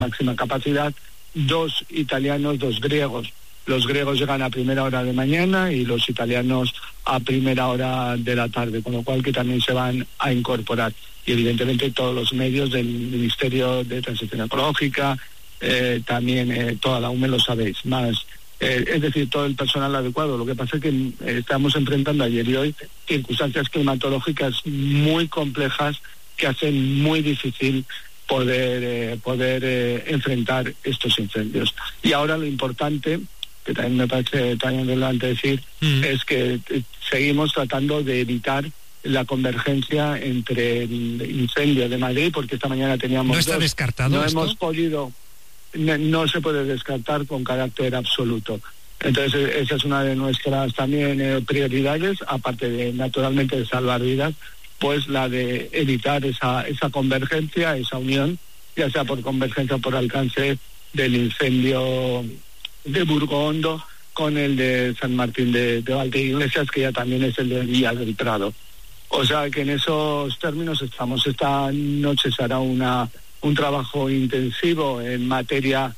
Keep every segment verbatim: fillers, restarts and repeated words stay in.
máxima capacidad, dos italianos, dos griegos. Los griegos llegan a primera hora de mañana y los italianos a primera hora de la tarde, con lo cual que también se van a incorporar. Y evidentemente todos los medios del Ministerio de Transición Ecológica, eh, también eh, toda la U M E, lo sabéis, más, eh, es decir, todo el personal adecuado. Lo que pasa es que eh, estamos enfrentando ayer y hoy circunstancias climatológicas muy complejas que hacen muy difícil poder, eh, poder eh, enfrentar estos incendios. Y ahora lo importante, que también me parece también relevante decir, mm. es que eh, seguimos tratando de evitar la convergencia entre el incendio de Madrid, porque esta mañana teníamos ¿No está dos, descartado no esto? hemos podido, no, no se puede descartar con carácter absoluto. Entonces esa es una de nuestras también eh, prioridades, aparte de naturalmente de salvar vidas, pues la de evitar esa esa convergencia, esa unión, ya sea por convergencia o por alcance del incendio de Burgondo con el de San Martín de, de Valdeiglesias, que ya también es el de Villa del Prado. O sea que en esos términos estamos. Esta noche se hará una un trabajo intensivo en materia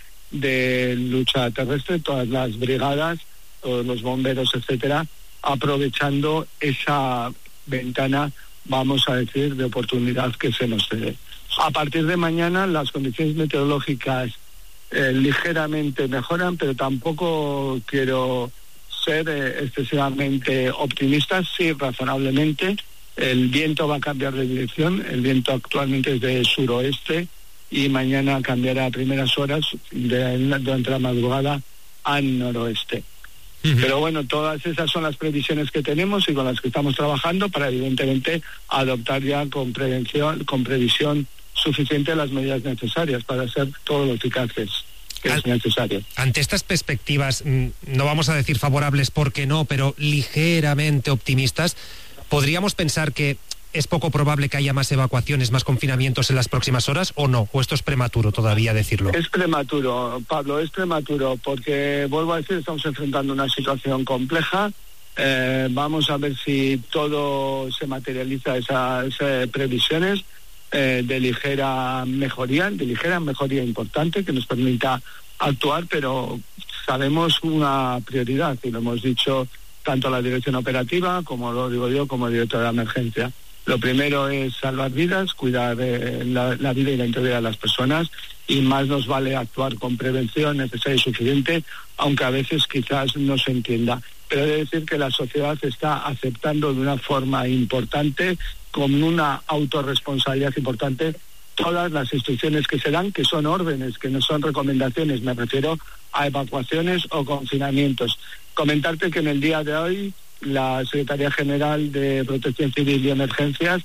de lucha terrestre, todas las brigadas, todos los bomberos, etcétera, aprovechando esa ventana, vamos a decir, de oportunidad que se nos cede. A partir de mañana las condiciones meteorológicas eh, ligeramente mejoran, pero tampoco quiero ser eh, excesivamente optimista, sí, razonablemente. El viento va a cambiar de dirección, el viento actualmente es de suroeste y mañana cambiará a primeras horas de, durante la madrugada al noroeste. Uh-huh. Pero bueno, todas esas son las previsiones que tenemos y con las que estamos trabajando para evidentemente adoptar ya con prevención, con previsión suficiente las medidas necesarias para ser todo lo eficaces que Al, es necesario. Ante estas perspectivas, no vamos a decir favorables porque no, pero ligeramente optimistas, ¿podríamos pensar que es poco probable que haya más evacuaciones, más confinamientos en las próximas horas o no? ¿O esto es prematuro todavía decirlo? Es prematuro, Pablo, es prematuro porque, vuelvo a decir, estamos enfrentando una situación compleja. Eh, vamos a ver si todo se materializa, esas, esas previsiones eh, de ligera mejoría, de ligera mejoría importante que nos permita actuar, pero sabemos una prioridad y lo hemos dicho tanto la dirección operativa, como lo digo yo, como director de emergencia. Lo primero es salvar vidas, cuidar eh, la, la vida y la integridad de las personas, y más nos vale actuar con prevención necesaria y suficiente, aunque a veces quizás no se entienda. Pero he de decir que la sociedad está aceptando de una forma importante, con una autorresponsabilidad importante, todas las instrucciones que se dan, que son órdenes, que no son recomendaciones, me refiero a evacuaciones o confinamientos. Comentarte que en el día de hoy la Secretaría General de Protección Civil y Emergencias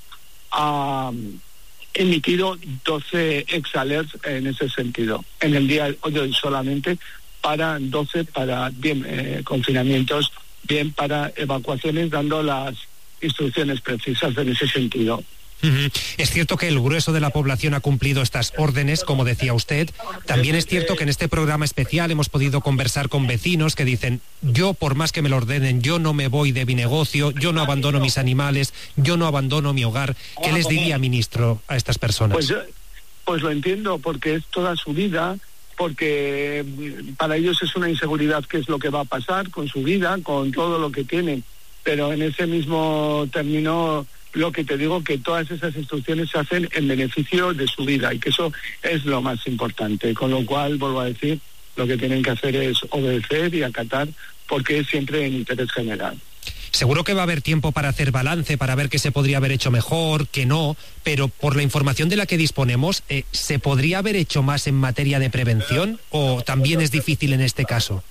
ha emitido doce ex-alerts en ese sentido, en el día de hoy solamente, para doce, para bien eh, confinamientos, bien para evacuaciones, dando las instrucciones precisas en ese sentido. Uh-huh. Es cierto que el grueso de la población ha cumplido estas órdenes, como decía usted. También es cierto que en este programa especial hemos podido conversar con vecinos que dicen: yo, por más que me lo ordenen, yo no me voy de mi negocio, yo no abandono mis animales, yo no abandono mi hogar. ¿Qué les diría, ministro, a estas personas? Pues, pues lo entiendo, porque es toda su vida, porque para ellos es una inseguridad qué es lo que va a pasar con su vida, con todo lo que tienen. Pero en ese mismo término, lo que te digo, que todas esas instrucciones se hacen en beneficio de su vida y que eso es lo más importante. Con lo cual, vuelvo a decir, lo que tienen que hacer es obedecer y acatar, porque es siempre en interés general. Seguro que va a haber tiempo para hacer balance, para ver qué se podría haber hecho mejor, qué no, pero por la información de la que disponemos, eh, ¿se podría haber hecho más en materia de prevención o también es difícil en este caso?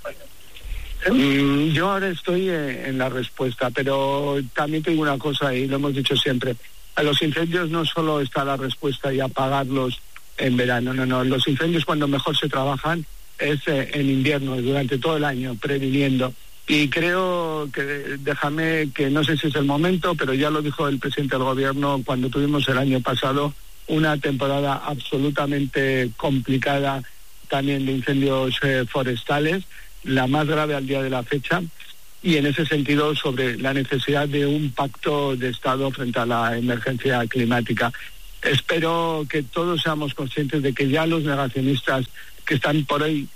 Mm, yo ahora estoy eh, en la respuesta, pero también tengo una cosa y lo hemos dicho siempre: a los incendios no solo está la respuesta y apagarlos en verano, no, no, los incendios cuando mejor se trabajan es eh, en invierno, durante todo el año, previniendo. Y creo que, déjame que no sé si es el momento, pero ya lo dijo el presidente del gobierno cuando tuvimos el año pasado una temporada absolutamente complicada también de incendios eh, forestales, la más grave al día de la fecha, y en ese sentido sobre la necesidad de un pacto de Estado frente a la emergencia climática. espero que todos seamos conscientes de que ya los negacionistas que están por ahí,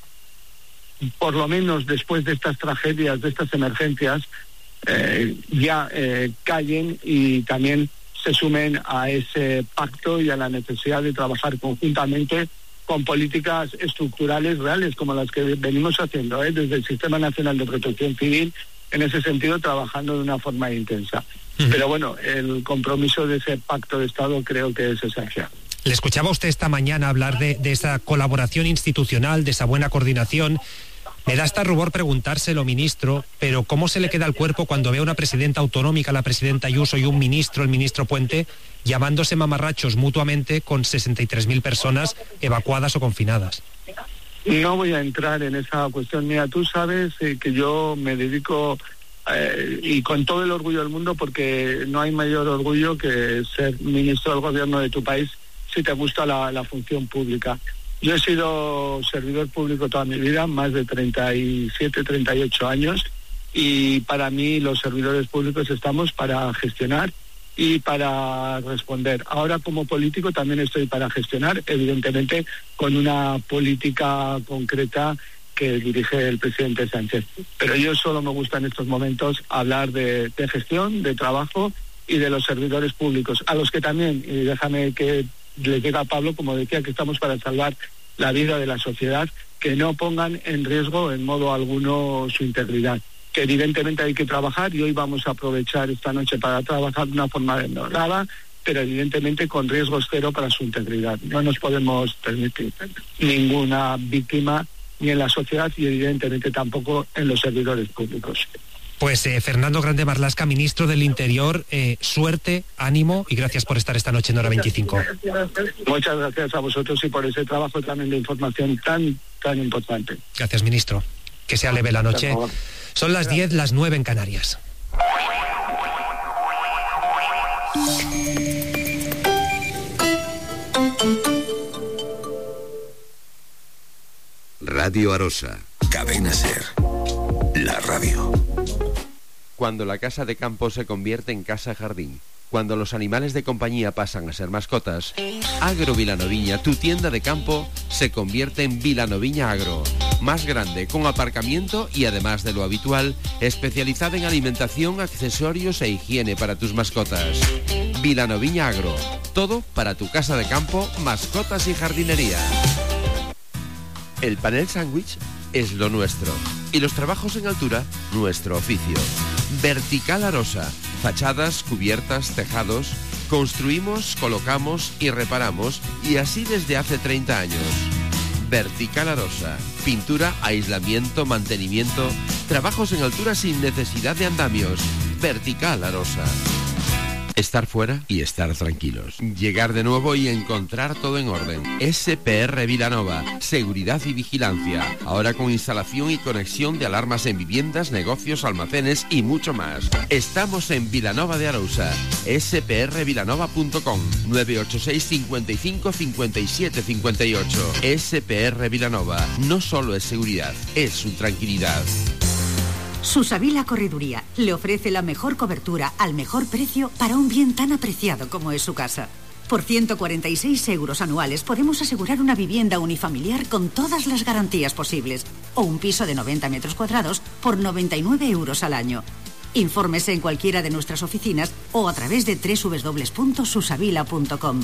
por lo menos después de estas tragedias, de estas emergencias, eh, ya eh, callen y también se sumen a ese pacto y a la necesidad de trabajar conjuntamente con políticas estructurales reales como las que venimos haciendo, ¿eh? desde el Sistema Nacional de Protección Civil, en ese sentido trabajando de una forma intensa. Uh-huh. Pero bueno, el compromiso de ese pacto de Estado creo que es esencial. Le escuchaba usted esta mañana hablar de, de esa colaboración institucional, de esa buena coordinación. Me da hasta rubor preguntárselo, ministro, pero ¿cómo se le queda el cuerpo cuando ve a una presidenta autonómica, la presidenta Ayuso, y un ministro, el ministro Puente, llamándose mamarrachos mutuamente con sesenta y tres mil personas evacuadas o confinadas? No voy a entrar en esa cuestión. Mira, tú sabes eh, que yo me dedico, eh, y con todo el orgullo del mundo, porque no hay mayor orgullo que ser ministro del gobierno de tu país si te gusta la, la función pública. Yo he sido servidor público toda mi vida, más de treinta y siete, treinta y ocho años, y para mí los servidores públicos estamos para gestionar y para responder. Ahora como político también estoy para gestionar, evidentemente con una política concreta que dirige el presidente Sánchez. Pero yo solo me gusta en estos momentos hablar de, de gestión, de trabajo y de los servidores públicos, a los que también, y déjame que le diga a Pablo, como decía, que estamos para salvar la vida de la sociedad, que no pongan en riesgo en modo alguno su integridad, que evidentemente hay que trabajar, y hoy vamos a aprovechar esta noche para trabajar de una forma demorada, pero evidentemente con riesgos cero para su integridad. No nos podemos permitir ninguna víctima ni en la sociedad y evidentemente tampoco en los servidores públicos. Pues eh, Fernando Grande Marlaska, ministro del Interior, eh, suerte, ánimo y gracias por estar esta noche en Hora veinticinco. Muchas gracias a vosotros y por ese trabajo también de información tan, tan importante. Gracias, ministro. Que sea leve la noche. Son las diez, las nueve en Canarias. Radio Arosa. Cadena Ser. La radio. Cuando la casa de campo se convierte en casa jardín, cuando los animales de compañía pasan a ser mascotas, Agro Vilanoviña, tu tienda de campo, se convierte en Vilanoviña Agro. Más grande, con aparcamiento y además de lo habitual, especializada en alimentación, accesorios e higiene para tus mascotas. Vilanoviña Agro, todo para tu casa de campo, mascotas y jardinería. El panel sándwich es lo nuestro y los trabajos en altura, nuestro oficio. Vertical Arosa, fachadas, cubiertas, tejados, construimos, colocamos y reparamos, y así desde hace treinta años. Vertical Arosa, pintura, aislamiento, mantenimiento, trabajos en altura sin necesidad de andamios. Vertical Arosa. Estar fuera y estar tranquilos. Llegar de nuevo y encontrar todo en orden. S P R Vilanova. Seguridad y vigilancia. Ahora con instalación y conexión de alarmas en viviendas, negocios, almacenes y mucho más. Estamos en Vilanova de Arousa. S P R vilanova punto com. nueve ocho seis, cincuenta y cinco, cincuenta y siete, cincuenta y ocho. S P R Vilanova. No solo es seguridad, es su tranquilidad. Susavila Correduría le ofrece la mejor cobertura al mejor precio para un bien tan apreciado como es su casa. Por ciento cuarenta y seis euros anuales podemos asegurar una vivienda unifamiliar con todas las garantías posibles o un piso de noventa metros cuadrados por noventa y nueve euros al año. Infórmese en cualquiera de nuestras oficinas o a través de doble u doble u doble u punto susavila punto com.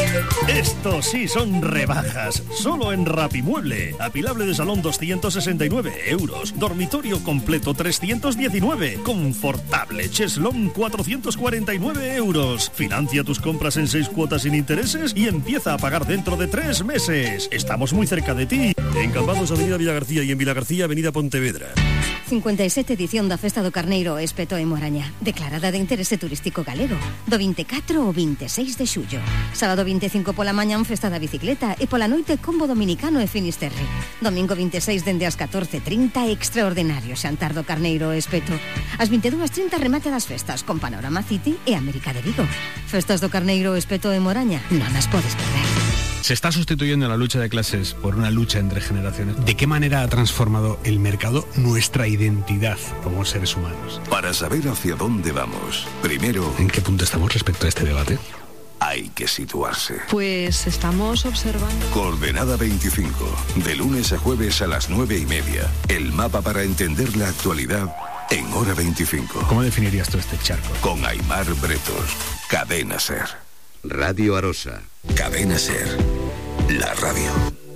Estos sí son rebajas, solo en Rapimueble. Apilable de salón doscientos sesenta y nueve euros, dormitorio completo trescientos diecinueve, confortable cheslón cuatrocientos cuarenta y nueve euros. Financia tus compras en seis cuotas sin intereses y empieza a pagar dentro de tres meses. Estamos muy cerca de ti. En Cambados, Avenida Villagarcía, y en Villagarcía, Avenida Pontevedra. cincuenta e sete edición da Festa do Carneiro Espeto en Moraña, declarada de interese turístico galego, do veinticuatro ao veintiséis de xullo. Sábado veinticinco pola mañán, festa da bicicleta, e pola noite combo dominicano e Finisterre. Domingo veintiséis dende as catorce e trinta, extraordinario xantar do Carneiro Espeto. As vinte e dúas e trinta, remate das festas con Panorama City e América de Vigo. Festas do Carneiro Espeto en Moraña, non as podes perder. Se está sustituyendo la lucha de clases por una lucha entre generaciones. ¿De qué manera ha transformado el mercado nuestra identidad como seres humanos? Para saber hacia dónde vamos, primero... ¿En qué punto estamos respecto a este debate? hay que situarse. Pues estamos observando. Coordenada veinticinco, de lunes a jueves a las nueve y media. El mapa para entender la actualidad en Hora veinticinco. ¿Cómo definirías tú este charco? Con Aimar Bretos, Cadena Ser. Radio Arosa, Cadena Ser, la radio.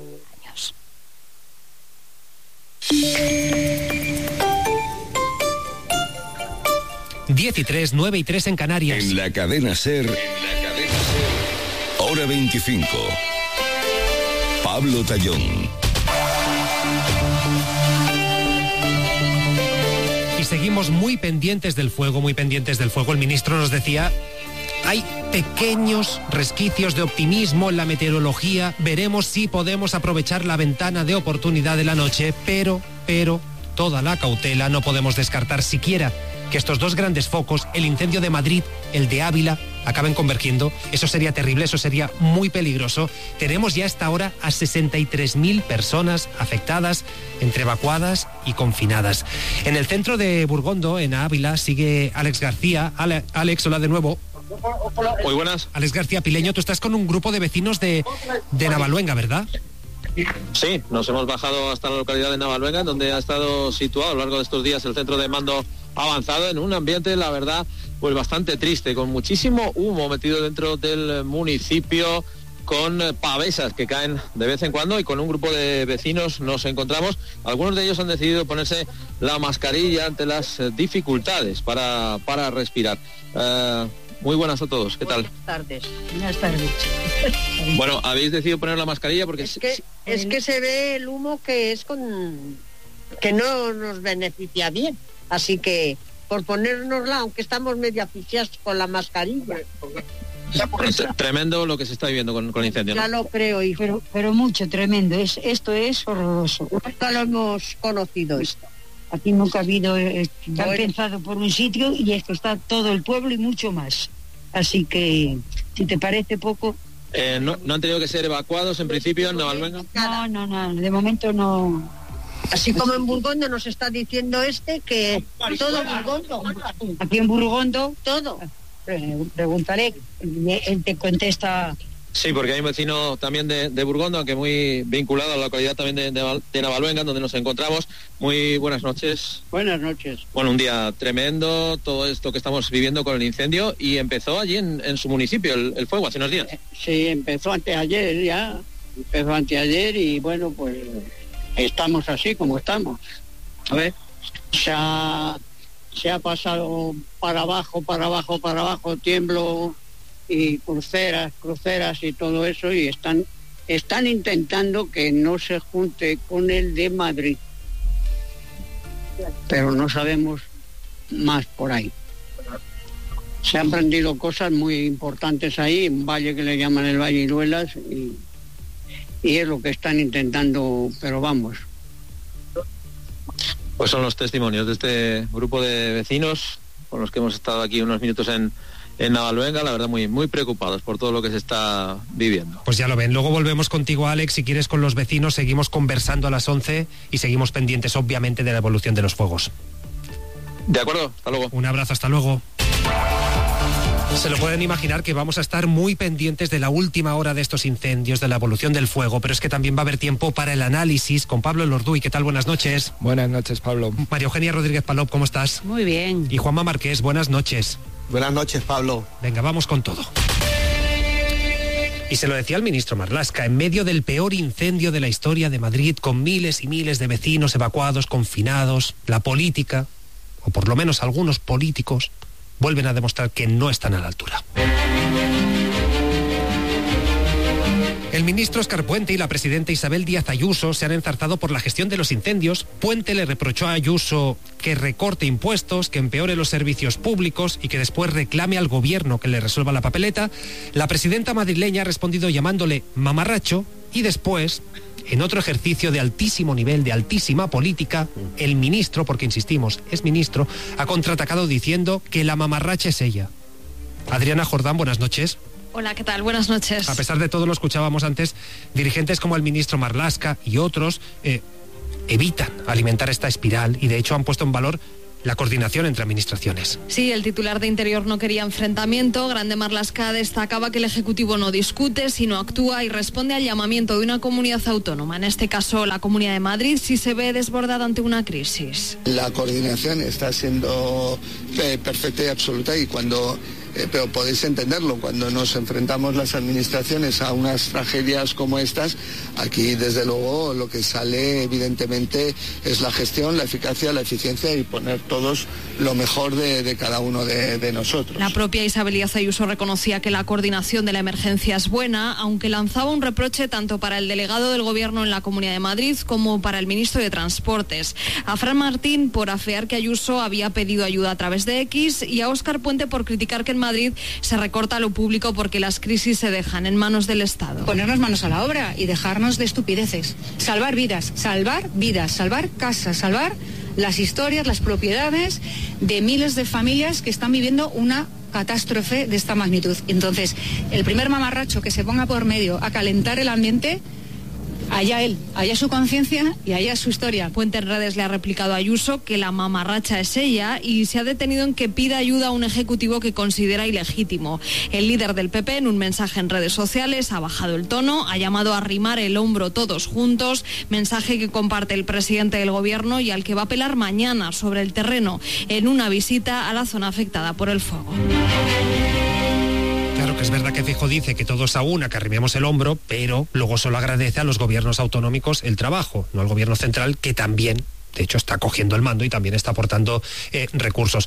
diez y tres, nueve y tres en Canarias. En la Cadena Ser, en la Cadena Ser, Hora veinticinco. Pablo Tallón. Y seguimos muy pendientes del fuego, muy pendientes del fuego. El ministro nos decía, hay pequeños resquicios de optimismo en la meteorología. Veremos si podemos aprovechar la ventana de oportunidad de la noche, pero, pero, toda la cautela, no podemos descartar siquiera que estos dos grandes focos, el incendio de Madrid, el de Ávila, acaben convergiendo. Eso sería terrible, eso sería muy peligroso. Tenemos ya hasta ahora a sesenta y tres mil personas afectadas, entre evacuadas y confinadas. En el centro de Burgondo, en Ávila, sigue Alex García. Ale, Alex, hola de nuevo. Muy buenas. Alex García Pileño, tú estás con un grupo de vecinos de, de Navaluenga, ¿verdad? Sí, nos hemos bajado hasta la localidad de Navaluenga, donde ha estado situado a lo largo de estos días el centro de mando avanzado, en un ambiente, la verdad, pues bastante triste, con muchísimo humo metido dentro del municipio, con pavesas que caen de vez en cuando, y con un grupo de vecinos nos encontramos. Algunos de ellos han decidido ponerse la mascarilla ante las dificultades para, para respirar. Uh, muy buenas a todos, ¿qué tal? Buenas tardes. Buenas tardes. Bueno, habéis decidido poner la mascarilla porque... Es que, es que se ve el humo que es con... que no nos beneficia bien. Así que, por ponérnosla, aunque estamos medio asfixiados con la mascarilla. Es tremendo lo que se está viviendo con, con el incendio, ¿no? Ya lo creo, hijo. Pero, pero mucho, tremendo. Es, esto es horroroso. Nunca lo hemos conocido esto. Aquí nunca ha habido... Eh, bueno. Han pensado por un sitio y esto está todo el pueblo y mucho más. Así que, si te parece poco... Eh, no, ¿No han tenido que ser evacuados en principio en Navaluenga? No, no, no. De momento no... Así como en Burgondo nos está diciendo este que todo Burgondo. Aquí en Burgondo, todo. Preguntaré, él te contesta. Sí, porque hay un vecino también de, de Burgondo, aunque muy vinculado a la localidad también de, de, de Navaluenga, donde nos encontramos. Muy buenas noches. Buenas noches. Bueno, un día tremendo, todo esto que estamos viviendo con el incendio, y empezó allí en, en su municipio el, el fuego hace unos días. Sí, empezó anteayer ya, empezó anteayer y bueno, pues... estamos así como estamos. A ver, se ha, se ha pasado para abajo, para abajo, para abajo, tiemblo y cruceras, cruceras y todo eso, y están, están intentando que no se junte con el de Madrid. Pero no sabemos más por ahí. Se han prendido cosas muy importantes ahí, un valle que le llaman el Valle Iruelas, y y es lo que están intentando, pero vamos. Pues son los testimonios de este grupo de vecinos con los que hemos estado aquí unos minutos en, en Navaluenga, la verdad muy, muy preocupados por todo lo que se está viviendo. Pues ya lo ven, luego volvemos contigo, Alex, si quieres, con los vecinos, seguimos conversando a las once y seguimos pendientes, obviamente, de la evolución de los fuegos. De acuerdo, hasta luego. Un abrazo, hasta luego. Se lo pueden imaginar que vamos a estar muy pendientes de la última hora de estos incendios, de la evolución del fuego, pero es que también va a haber tiempo para el análisis con Pablo Elorduy. ¿Qué tal? Buenas noches. Buenas noches, Pablo. María Eugenia Rodríguez Palop, ¿cómo estás? Muy bien. Y Juanma Márquez, buenas noches. Buenas noches, Pablo. Venga, vamos con todo. Y se lo decía el ministro Marlaska, en medio del peor incendio de la historia de Madrid, con miles y miles de vecinos evacuados, confinados, la política, o por lo menos algunos políticos, vuelven a demostrar que no están a la altura. El ministro Óscar Puente y la presidenta Isabel Díaz Ayuso se han enzarzado por la gestión de los incendios. Puente le reprochó a Ayuso que recorte impuestos, que empeore los servicios públicos y que después reclame al gobierno que le resuelva la papeleta. La presidenta madrileña ha respondido llamándole mamarracho y después, en otro ejercicio de altísimo nivel, de altísima política, el ministro, porque insistimos, es ministro, ha contraatacado diciendo que la mamarracha es ella. Adriana Jordán, buenas noches. Hola, ¿qué tal? Buenas noches. A pesar de todo, lo escuchábamos antes, dirigentes como el ministro Marlaska y otros eh, evitan alimentar esta espiral y de hecho han puesto en valor la coordinación entre administraciones. Sí, el titular de Interior no quería enfrentamiento. Grande Marlaska destacaba que el Ejecutivo no discute, sino actúa y responde al llamamiento de una comunidad autónoma. En este caso, la Comunidad de Madrid sí se ve desbordada ante una crisis. La coordinación está siendo eh, perfecta y absoluta, y cuando... Eh, pero podéis entenderlo, cuando nos enfrentamos las administraciones a unas tragedias como estas, aquí desde luego lo que sale evidentemente es la gestión, la eficacia, la eficiencia y poner todos lo mejor de, de cada uno de, de nosotros. La propia Isabel Díaz Ayuso reconocía que la coordinación de la emergencia es buena, aunque lanzaba un reproche tanto para el delegado del Gobierno en la Comunidad de Madrid como para el ministro de Transportes. A Fran Martín por afear que Ayuso había pedido ayuda a través de X, y a Óscar Puente por criticar que en Madrid se recorta lo público porque las crisis se dejan en manos del Estado. Ponernos manos a la obra y dejarnos de estupideces. Salvar vidas, salvar vidas, salvar casas, salvar las historias, las propiedades de miles de familias que están viviendo una catástrofe de esta magnitud. Entonces, el primer mamarracho que se ponga por medio a calentar el ambiente, allá él, allá su conciencia y allá su historia. Puente en redes le ha replicado a Ayuso que la mamarracha es ella, y se ha detenido en que pida ayuda a un ejecutivo que considera ilegítimo. El líder del P P, en un mensaje en redes sociales, ha bajado el tono, ha llamado a arrimar el hombro todos juntos, mensaje que comparte el presidente del Gobierno y al que va a apelar mañana sobre el terreno en una visita a la zona afectada por el fuego. Claro que es verdad que Feijóo dice que todos a una, que arrimemos el hombro, pero luego solo agradece a los gobiernos autonómicos el trabajo, no al gobierno central, que también, de hecho, está cogiendo el mando y también está aportando eh, recursos.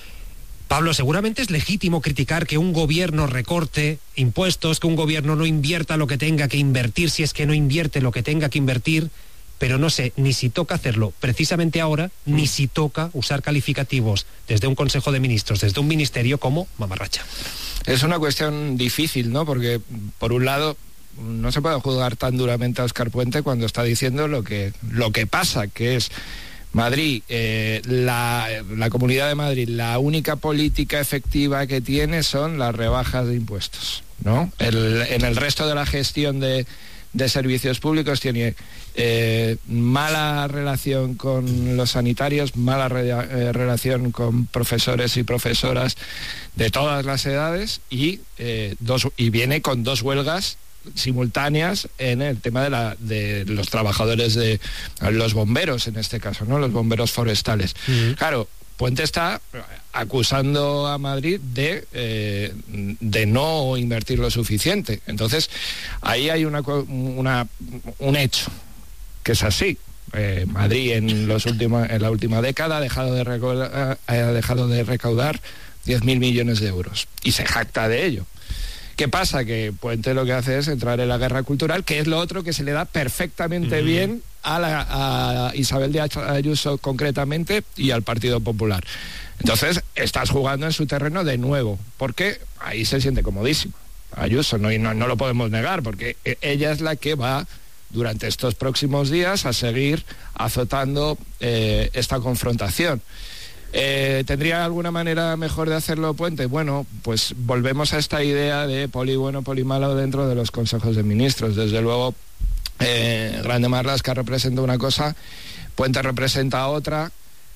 Pablo, seguramente es legítimo criticar que un gobierno recorte impuestos, que un gobierno no invierta lo que tenga que invertir, si es que no invierte lo que tenga que invertir, pero no sé ni si toca hacerlo precisamente ahora, ni si toca usar calificativos desde un Consejo de Ministros, desde un ministerio, como mamarracha. Es una cuestión difícil, ¿no? Porque, por un lado, no se puede juzgar tan duramente a Óscar Puente cuando está diciendo lo que, lo que pasa, que es Madrid, eh, la, la Comunidad de Madrid, la única política efectiva que tiene son las rebajas de impuestos, ¿no? El, en el resto de la gestión de, de servicios públicos tiene eh, mala relación con los sanitarios, mala re, eh, relación con profesores y profesoras de todas las edades, y, eh, dos, y viene con dos huelgas simultáneas en el tema de, la, de los trabajadores de los bomberos, en este caso, ¿no? Los bomberos forestales. Uh-huh. Claro, Puente está acusando a Madrid de, eh, de no invertir lo suficiente. Entonces, ahí hay una, una, un hecho que es así. Eh, Madrid en, los últimos, en la última década ha dejado de recaudar, ha dejado de recaudar diez mil millones de euros y se jacta de ello. ¿Qué pasa? Que Puente lo que hace es entrar en la guerra cultural, que es lo otro que se le da perfectamente mm. bien a, la, a Isabel Díaz Ayuso concretamente y al Partido Popular. Entonces, estás jugando en su terreno de nuevo, porque ahí se siente comodísimo. Ayuso, no, no, no lo podemos negar, porque ella es la que va durante estos próximos días a seguir azotando eh, esta confrontación. Eh, ¿Tendría alguna manera mejor de hacerlo Puente? Bueno, pues volvemos a esta idea de poli bueno, poli malo dentro de los consejos de ministros. Desde luego, eh, Grande Marlaska representa una cosa, Puente representa otra,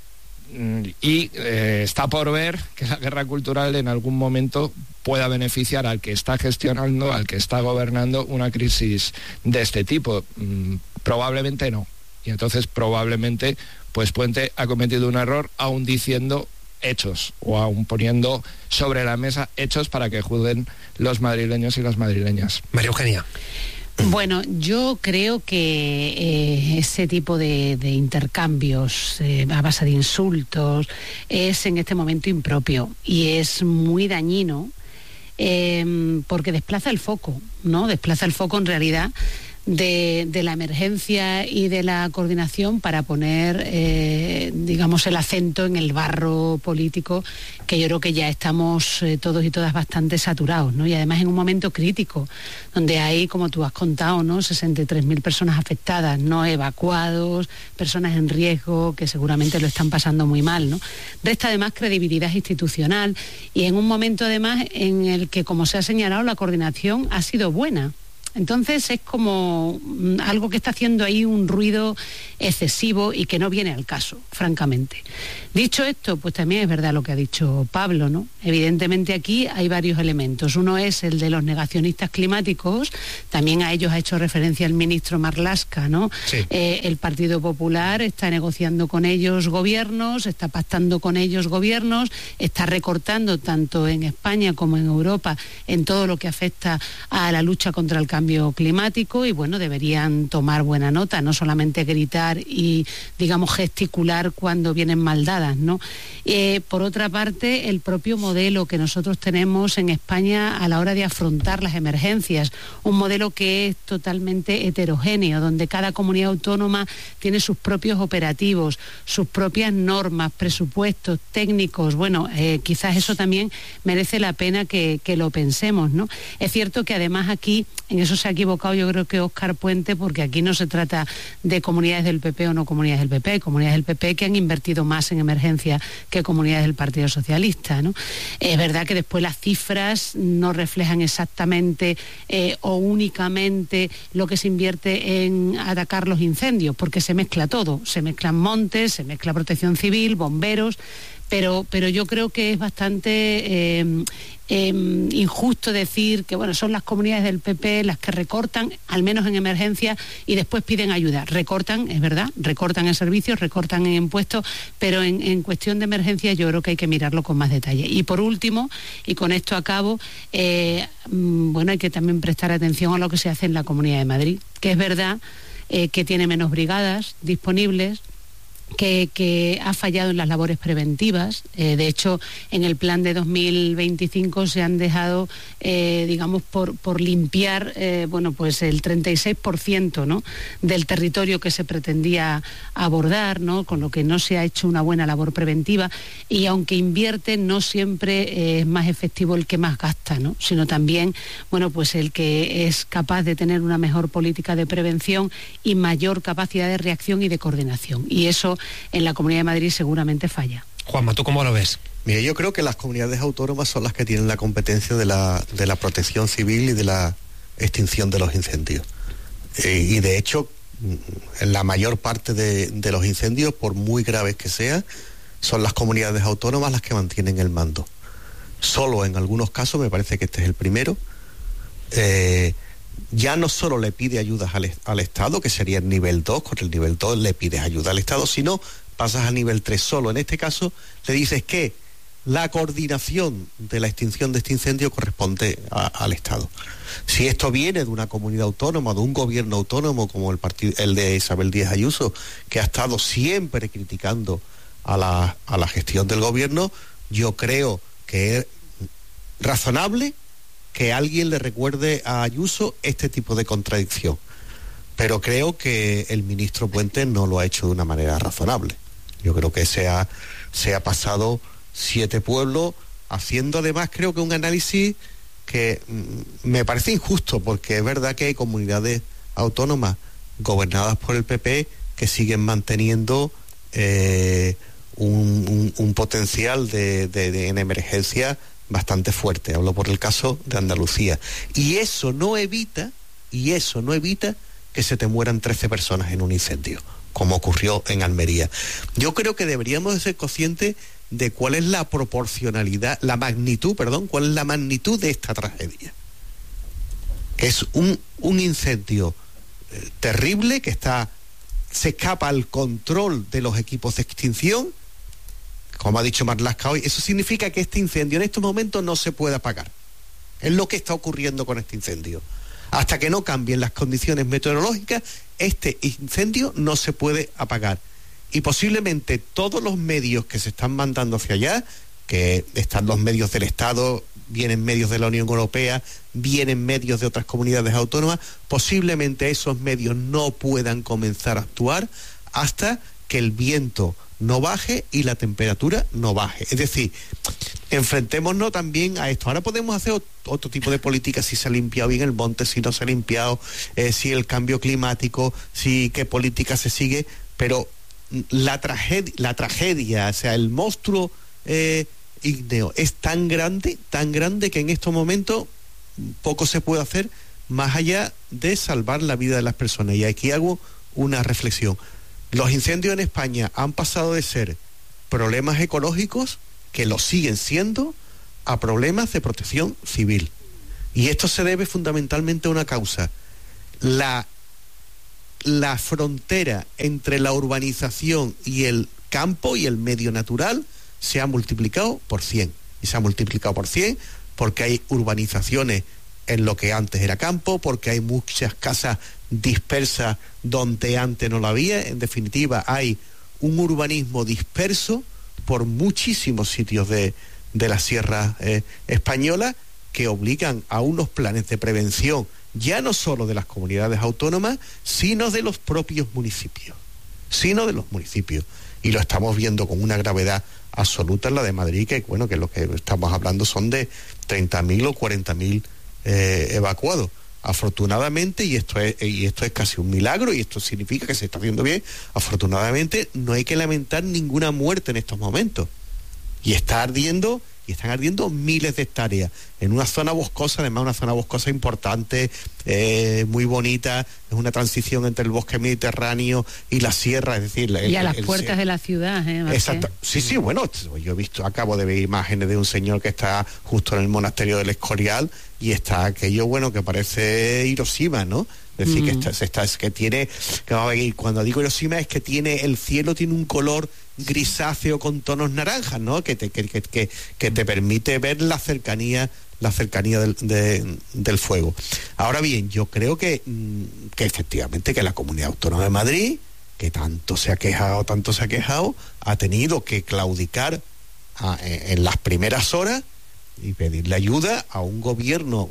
y eh, está por ver que la guerra cultural en algún momento pueda beneficiar al que está gestionando, al que está gobernando una crisis de este tipo. Mm, probablemente no. Y entonces probablemente pues Puente ha cometido un error aún diciendo hechos, o aún poniendo sobre la mesa hechos para que juzguen los madrileños y las madrileñas. María Eugenia. Bueno, yo creo que eh, ese tipo de, de intercambios eh, a base de insultos es en este momento impropio y es muy dañino eh, porque desplaza el foco, ¿no? Desplaza el foco en realidad De, de la emergencia y de la coordinación para poner, eh, digamos, el acento en el barro político, que yo creo que ya estamos eh, todos y todas bastante saturados, ¿no? Y además en un momento crítico, donde hay, como tú has contado, ¿no? sesenta y tres mil personas afectadas, no evacuados, personas en riesgo que seguramente lo están pasando muy mal, ¿no? Resta además credibilidad institucional y en un momento además en el que, como se ha señalado, la coordinación ha sido buena. Entonces es como algo que está haciendo ahí un ruido excesivo y que no viene al caso, francamente. Dicho esto, pues también es verdad lo que ha dicho Pablo, ¿no? Evidentemente aquí hay varios elementos. Uno es el de los negacionistas climáticos, también a ellos ha hecho referencia el ministro Marlaska, ¿no? Sí. Eh, el Partido Popular está negociando con ellos gobiernos, está pactando con ellos gobiernos, está recortando tanto en España como en Europa en todo lo que afecta a la lucha contra el cambio climático y bueno, deberían tomar buena nota, no solamente gritar y digamos gesticular cuando vienen mal dadas, ¿no? Eh, por otra parte, el propio modelo que nosotros tenemos en España a la hora de afrontar las emergencias, un modelo que es totalmente heterogéneo, donde cada comunidad autónoma tiene sus propios operativos, sus propias normas, presupuestos, técnicos. Bueno, eh, quizás eso también merece la pena que, que lo pensemos, ¿no? Es cierto que además aquí, en eso se ha equivocado yo creo que Óscar Puente, porque aquí no se trata de comunidades del P P o no comunidades del P P, comunidades del P P que han invertido más en emergencia que comunidades del Partido Socialista, ¿no? Es verdad que después las cifras no reflejan exactamente eh, o únicamente lo que se invierte en atacar los incendios, porque se mezcla todo, se mezclan montes, se mezcla protección civil, bomberos, pero, pero yo creo que es bastante eh, eh, injusto decir que bueno, son las comunidades del P P las que recortan, al menos en emergencia, y después piden ayuda. Recortan, es verdad, recortan en servicios, recortan en impuestos, pero en, en cuestión de emergencia yo creo que hay que mirarlo con más detalle. Y por último, y con esto acabo, eh, bueno, hay que también prestar atención a lo que se hace en la Comunidad de Madrid, que es verdad eh, que tiene menos brigadas disponibles, Que, que ha fallado en las labores preventivas. Eh, de hecho, en el plan de dos mil veinticinco se han dejado, eh, digamos, por, por limpiar, eh, bueno, pues el treinta y seis por ciento, ¿no?, del territorio que se pretendía abordar, ¿no?, con lo que no se ha hecho una buena labor preventiva. Y aunque invierte, no siempre eh, es más efectivo el que más gasta, ¿no?, sino también, bueno, pues el que es capaz de tener una mejor política de prevención y mayor capacidad de reacción y de coordinación. Y eso en la Comunidad de Madrid seguramente falla. Juanma, ¿tú cómo lo ves? Mire, yo creo que las comunidades autónomas son las que tienen la competencia de la, de la protección civil y de la extinción de los incendios. Eh, y de hecho, en la mayor parte de, de los incendios, por muy graves que sean, son las comunidades autónomas las que mantienen el mando. Solo en algunos casos, me parece que este es el primero, eh, ya no solo le pide ayudas al, al Estado, que sería el nivel dos, con el nivel dos le pides ayuda al Estado, sino pasas al nivel tres solo. En este caso le dices que la coordinación de la extinción de este incendio corresponde a, al Estado. Si esto viene de una comunidad autónoma, de un gobierno autónomo como el, partido, el de Isabel Díaz Ayuso, que ha estado siempre criticando a la, a la gestión del gobierno, yo creo que es razonable que alguien le recuerde a Ayuso este tipo de contradicción. Pero creo que el ministro Puente no lo ha hecho de una manera razonable. Yo creo que se ha, se ha pasado siete pueblos, haciendo además creo que un análisis que mm, me parece injusto, porque es verdad que hay comunidades autónomas gobernadas por el P P que siguen manteniendo eh, un, un, un potencial de, de, de en emergencia bastante fuerte. Hablo por el caso de Andalucía. Y eso no evita, y eso no evita que se te mueran trece personas en un incendio, como ocurrió en Almería. Yo creo que deberíamos de ser conscientes de cuál es la proporcionalidad, la magnitud, perdón, cuál es la magnitud de esta tragedia. Que es un, un incendio eh, terrible que está, se escapa al control de los equipos de extinción. Como ha dicho Marlaska hoy, eso significa que este incendio en estos momentos no se puede apagar. Es lo que está ocurriendo con este incendio. Hasta que no cambien las condiciones meteorológicas, este incendio no se puede apagar. Y posiblemente todos los medios que se están mandando hacia allá, que están los medios del Estado, vienen medios de la Unión Europea, vienen medios de otras comunidades autónomas, posiblemente esos medios no puedan comenzar a actuar hasta que el viento no baje y la temperatura no baje. Es decir, enfrentémonos también a esto. Ahora podemos hacer otro tipo de política, si se ha limpiado bien el monte, si no se ha limpiado, eh, si el cambio climático, si qué política se sigue, pero la tragedia, la tragedia, o sea, el monstruo eh, ígneo es tan grande, tan grande que en estos momentos poco se puede hacer más allá de salvar la vida de las personas. Y aquí hago una reflexión. Los incendios en España han pasado de ser problemas ecológicos, que lo siguen siendo, a problemas de protección civil. Y esto se debe fundamentalmente a una causa. La, la frontera entre la urbanización y el campo y el medio natural se ha multiplicado por cien. Y se ha multiplicado por cien porque hay urbanizaciones en lo que antes era campo, porque hay muchas casas dispersas donde antes no la había. En definitiva, hay un urbanismo disperso por muchísimos sitios de, de la sierra eh, española, que obligan a unos planes de prevención, ya no solo de las comunidades autónomas, sino de los propios municipios, sino de los municipios. Y lo estamos viendo con una gravedad absoluta en la de Madrid, que bueno, que lo que estamos hablando son de treinta mil o cuarenta mil eh, evacuados. Afortunadamente, y esto es y esto es casi un milagro, y esto significa que se está haciendo bien, afortunadamente no hay que lamentar ninguna muerte en estos momentos. Y está ardiendo, y están ardiendo miles de hectáreas en una zona boscosa, además una zona boscosa importante, eh, muy bonita, es una transición entre el bosque mediterráneo y la sierra, es decir... Y el, a las el, puertas el, de la ciudad, ¿eh? Exacto. Sí, sí, bueno, yo he visto, acabo de ver imágenes de un señor que está justo en el monasterio del Escorial, y está aquello, bueno, que parece Hiroshima, ¿no? Es decir, mm. que, está, se está, es que tiene, que va a ver, cuando digo Hiroshima es que tiene, el cielo tiene un color grisáceo con tonos naranjas, ¿no? Que te, que, que, que, que te permite ver la cercanía, la cercanía del, de, del fuego. Ahora bien, yo creo que, que efectivamente que la Comunidad Autónoma de Madrid, que tanto se ha quejado, tanto se ha quejado, ha tenido que claudicar a, en, en las primeras horas y pedirle ayuda a un gobierno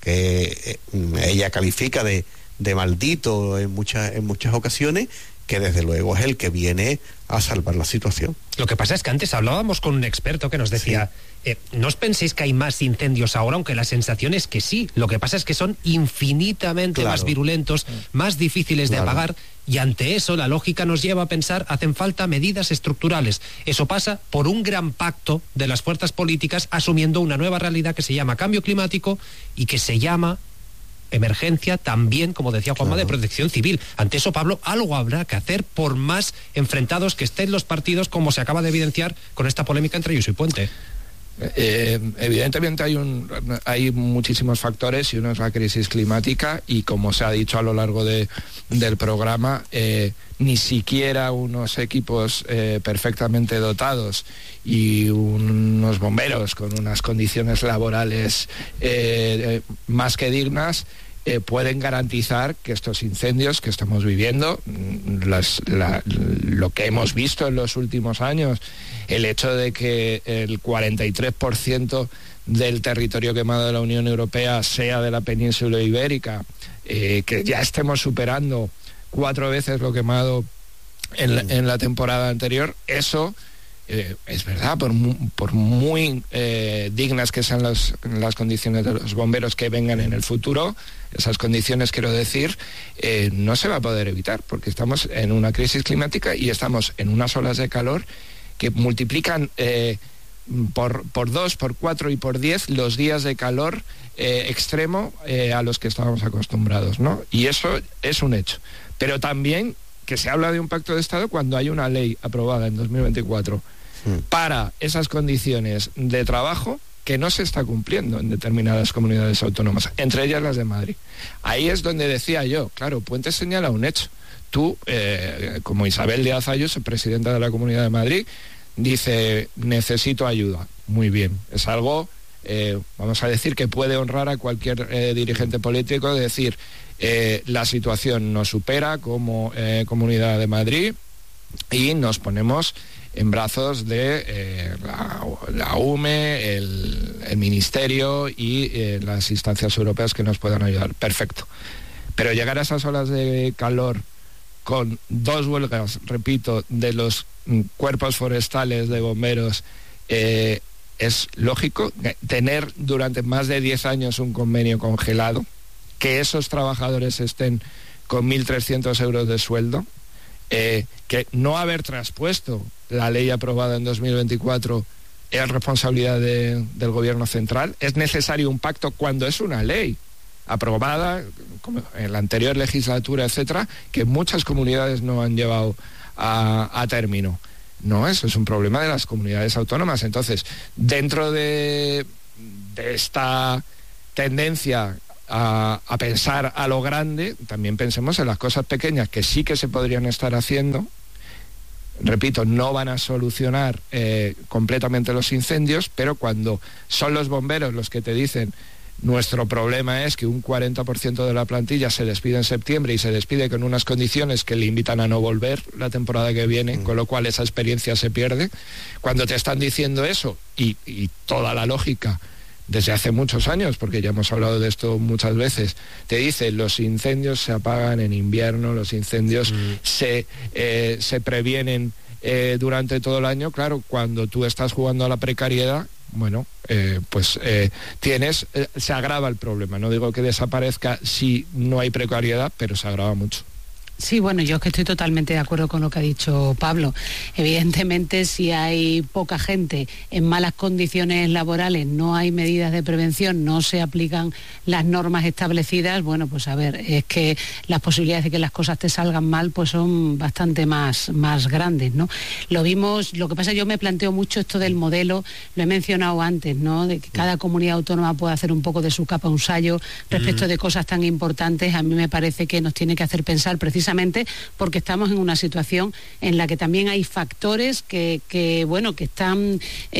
que eh, ella califica de, de maldito en muchas, en muchas ocasiones, que desde luego es el que viene a salvar la situación. Lo que pasa es que antes hablábamos con un experto que nos decía, sí. eh, no os penséis que hay más incendios ahora, aunque la sensación es que sí. Lo que pasa es que son infinitamente claro. más virulentos, más difíciles claro. de apagar, y ante eso la lógica nos lleva a pensar, hacen falta medidas estructurales. Eso pasa por un gran pacto de las fuerzas políticas asumiendo una nueva realidad que se llama cambio climático y que se llama emergencia también, como decía Juanma, claro. de protección civil. Ante eso, Pablo, algo habrá que hacer por más enfrentados que estén los partidos, como se acaba de evidenciar con esta polémica entre Ayuso y Puente. Eh, evidentemente hay un hay muchísimos factores, y uno es la crisis climática, y como se ha dicho a lo largo de, del programa, eh, ni siquiera unos equipos eh, perfectamente dotados y unos bomberos con unas condiciones laborales eh, más que dignas Eh, pueden garantizar que estos incendios que estamos viviendo, las, la, lo que hemos visto en los últimos años, el hecho de que el cuarenta y tres por ciento del territorio quemado de la Unión Europea sea de la península ibérica, eh, que ya estemos superando cuatro veces lo quemado en la, en la temporada anterior, eso... Eh, es verdad, por, mu por muy eh, dignas que sean las, las condiciones de los bomberos que vengan en el futuro, esas condiciones, quiero decir, eh, no se va a poder evitar, porque estamos en una crisis climática y estamos en unas olas de calor que multiplican eh, por, por dos, por cuatro y por diez los días de calor eh, extremo eh, a los que estábamos acostumbrados, ¿no? Y eso es un hecho. Pero también que se habla de un pacto de Estado cuando hay una ley aprobada en dos mil veinticuatro mm. para esas condiciones de trabajo que no se está cumpliendo en determinadas comunidades autónomas, entre ellas las de Madrid. Ahí es donde decía yo, claro, Puente señala un hecho. Tú, eh, como Isabel Díaz Ayuso, presidenta de la Comunidad de Madrid, dice, necesito ayuda. Muy bien, es algo, eh, vamos a decir, que puede honrar a cualquier eh, dirigente político, de decir... Eh, la situación nos supera como eh, Comunidad de Madrid y nos ponemos en brazos de eh, la, la U M E, el, el Ministerio y eh, las instancias europeas que nos puedan ayudar. Perfecto. Pero llegar a esas olas de calor con dos huelgas, repito, de los cuerpos forestales, de bomberos, eh, es lógico. Tener durante más de diez años un convenio congelado, que esos trabajadores estén con mil trescientos euros de sueldo, eh, que no haber traspuesto la ley aprobada en dos mil veinticuatro es responsabilidad de, del gobierno central. Es necesario un pacto cuando es una ley aprobada como en la anterior legislatura, etcétera, que muchas comunidades no han llevado a, a término. No, eso es un problema de las comunidades autónomas. Entonces, dentro de, de esta tendencia a, a pensar a lo grande, también pensemos en las cosas pequeñas que sí que se podrían estar haciendo. Repito, no van a solucionar eh, completamente los incendios, pero cuando son los bomberos los que te dicen nuestro problema es que un cuarenta por ciento de la plantilla se despide en septiembre y se despide con unas condiciones que le invitan a no volver la temporada que viene, mm. con lo cual esa experiencia se pierde. Cuando te están diciendo eso, y, y toda la lógica desde hace muchos años, porque ya hemos hablado de esto muchas veces, te dice los incendios se apagan en invierno, los incendios mm. se, eh, se previenen eh, durante todo el año. Claro, cuando tú estás jugando a la precariedad, bueno, eh, pues eh, tienes, eh, se agrava el problema. No digo que desaparezca si no hay precariedad, pero se agrava mucho. Sí, bueno, yo es que estoy totalmente de acuerdo con lo que ha dicho Pablo. Evidentemente, si hay poca gente en malas condiciones laborales, no hay medidas de prevención, no se aplican las normas establecidas, bueno, pues a ver, es que las posibilidades de que las cosas te salgan mal pues son bastante más, más grandes, ¿no? Lo vimos, lo que pasa, yo me planteo mucho esto del modelo, lo he mencionado antes, ¿no? De que cada comunidad autónoma pueda hacer un poco de su capa un sayo respecto uh-huh. de cosas tan importantes. A mí me parece que nos tiene que hacer pensar precisamente precisamente porque estamos en una situación en la que también hay factores que, que bueno, que están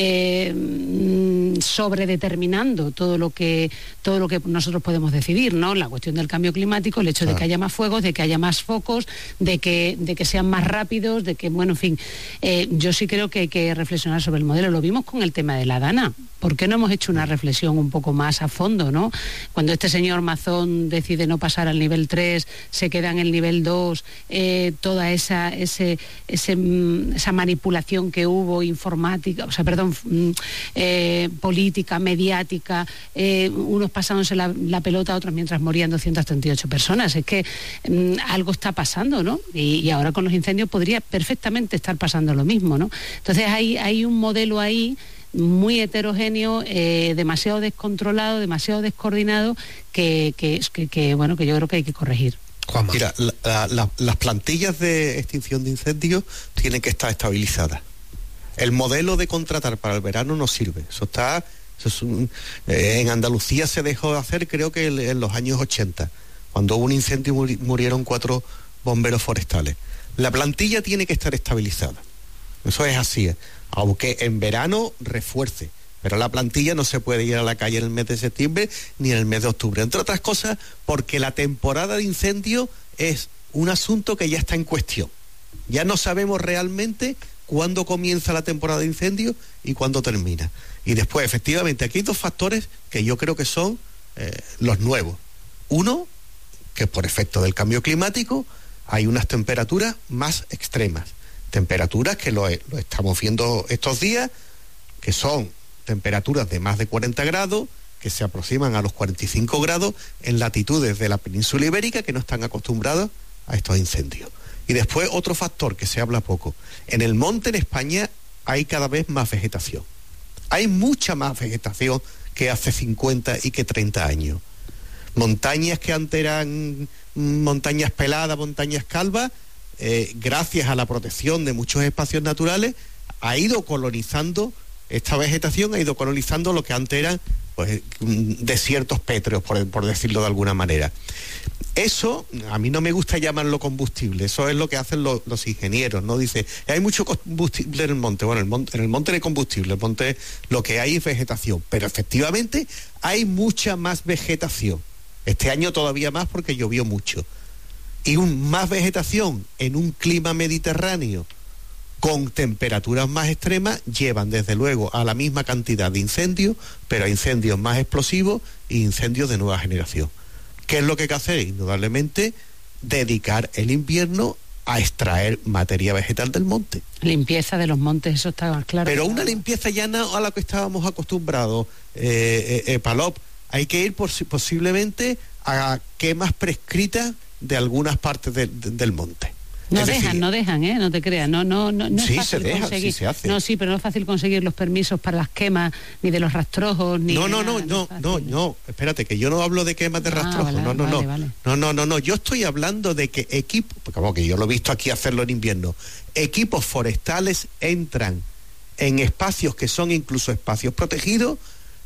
eh, sobredeterminando todo lo que todo lo que nosotros podemos decidir, ¿no? La cuestión del cambio climático, el hecho claro. de que haya más fuegos, de que haya más focos, de que, de que sean más rápidos, de que, bueno, en fin, eh, yo sí creo que hay que reflexionar sobre el modelo. Lo vimos con el tema de la Dana. ¿Por qué no hemos hecho una reflexión un poco más a fondo, ¿no? Cuando este señor Mazón decide no pasar al nivel tres, se queda en el nivel dos, eh, toda esa, ese, ese, esa manipulación que hubo informática, o sea, perdón, eh, política, mediática, eh, unos pasándose la, la pelota, otros mientras morían doscientas treinta y ocho personas. Es que mm, algo está pasando, ¿no? Y, y ahora con los incendios podría perfectamente estar pasando lo mismo, ¿no? Entonces hay, hay un modelo ahí muy heterogéneo, eh, demasiado descontrolado, demasiado descoordinado, que, que, que, que, bueno, que yo creo que hay que corregir. Juanma. Mira, la, la, las plantillas de extinción de incendios tienen que estar estabilizadas. El modelo de contratar para el verano no sirve. Eso está, eso es un, eh, en Andalucía se dejó de hacer, creo que en, en los años ochenta, cuando hubo un incendio y murieron cuatro bomberos forestales. La plantilla tiene que estar estabilizada. Eso es así, ¿eh? Aunque en verano refuerce, pero la plantilla no se puede ir a la calle en el mes de septiembre ni en el mes de octubre, entre otras cosas porque la temporada de incendio es un asunto que ya está en cuestión. Ya no sabemos realmente cuándo comienza la temporada de incendio y cuándo termina. Y después, efectivamente, aquí hay dos factores que yo creo que son eh, los nuevos. Uno, que por efecto del cambio climático hay unas temperaturas más extremas. Temperaturas que lo, lo estamos viendo estos días, que son temperaturas de más de cuarenta grados, que se aproximan a los cuarenta y cinco grados en latitudes de la península ibérica que no están acostumbradas a estos incendios. Y después otro factor que se habla poco. En el monte en España hay cada vez más vegetación. Hay mucha más vegetación que hace cincuenta y que treinta años. Montañas que antes eran montañas peladas, montañas calvas, Eh, gracias a la protección de muchos espacios naturales, ha ido colonizando, esta vegetación ha ido colonizando lo que antes eran pues, desiertos pétreos, por, por decirlo de alguna manera. Eso, a mí no me gusta llamarlo combustible, eso es lo que hacen lo, los ingenieros, ¿no? Dice, hay mucho combustible en el monte. Bueno, el monte, en el monte no hay combustible, el monte lo que hay es vegetación, pero efectivamente hay mucha más vegetación. Este año todavía más porque llovió mucho. Y un, más vegetación en un clima mediterráneo con temperaturas más extremas llevan desde luego a la misma cantidad de incendios, pero a incendios más explosivos e incendios de nueva generación. ¿Qué es lo que hay que hacer? Indudablemente dedicar el invierno a extraer materia vegetal del monte. Limpieza de los montes, eso está claro. Pero una limpieza ya no a la que estábamos acostumbrados, eh, eh, eh, Palop. Hay que ir por, posiblemente a quemas prescritas de algunas partes de, de, del monte. No Es dejan, decir, no dejan, ¿eh? No te creas, no, no, no, no es Sí, fácil se deja, conseguir. sí se hace. No, sí, pero no es fácil conseguir los permisos para las quemas, ni de los rastrojos, ni No, de no, nada, no, no, no, no, espérate, que yo no hablo de quemas de Ah, rastrojos, vale, no, no, vale, no, vale. no, no, no, no, yo estoy hablando de que equipos, como que yo lo he visto aquí hacerlo en invierno, equipos forestales entran en espacios que son incluso espacios protegidos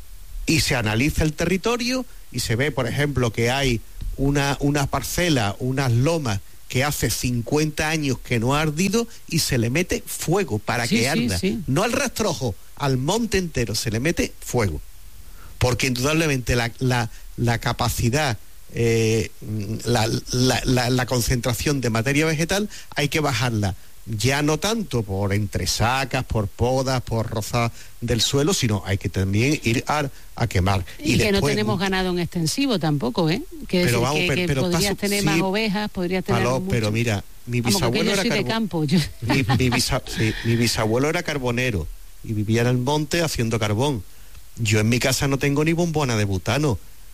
y se analiza el territorio y se ve, por ejemplo, que hay una, una parcela, unas lomas que hace cincuenta años que no ha ardido y se le mete fuego para Sí, que sí, arda. sí. No al rastrojo, al monte entero se le mete fuego. Porque indudablemente la, la, la capacidad, eh, la, la, la, la concentración de materia vegetal hay que bajarla. Ya no tanto por entresacas, por podas, por rozas del suelo, sino hay que también ir a, a quemar. Y, Y, que después, no tenemos ganado en extensivo tampoco, ¿eh? Que, Pero decir, vamos, que, pero- que pero podrías paso- tener sí. más ovejas, podrías tener Aló, mucho. pero mira, mi Vamos, que bisabuelo yo era soy de carbo- campo. yo- mi, mi bisa- sí, mi bisabuelo era carbonero y vivía en el monte haciendo carbón. Yo en mi casa no tengo ni bombona de butano.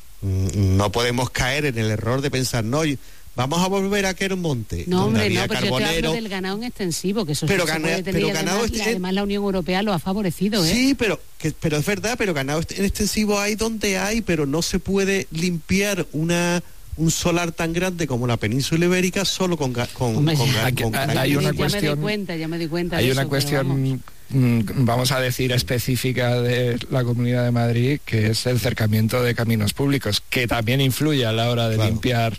Mm, No podemos caer en el error de pensar, no, y- vamos a volver a aquel monte. No, donde hombre, había no, pero yo te carbonero. hablo del ganado en extensivo, que eso Pero sí se gana- puede tener, pero y ganado además, este- y además la Unión Europea lo ha favorecido, ¿eh? Sí, pero, que, pero es verdad, pero ganado en extensivo hay donde hay, pero no se puede limpiar una un solar tan grande como la península ibérica solo con ga- con, Hombre, con, ya- ga- Aquí- con hay ganado. ya, una me, ya me cuestión- di cuenta, ya me di cuenta Hay de una eso, pero vamos. cuestión, mm, vamos a decir, específica de la Comunidad de Madrid, que es el cercamiento de caminos públicos, que también influye a la hora de Claro. limpiar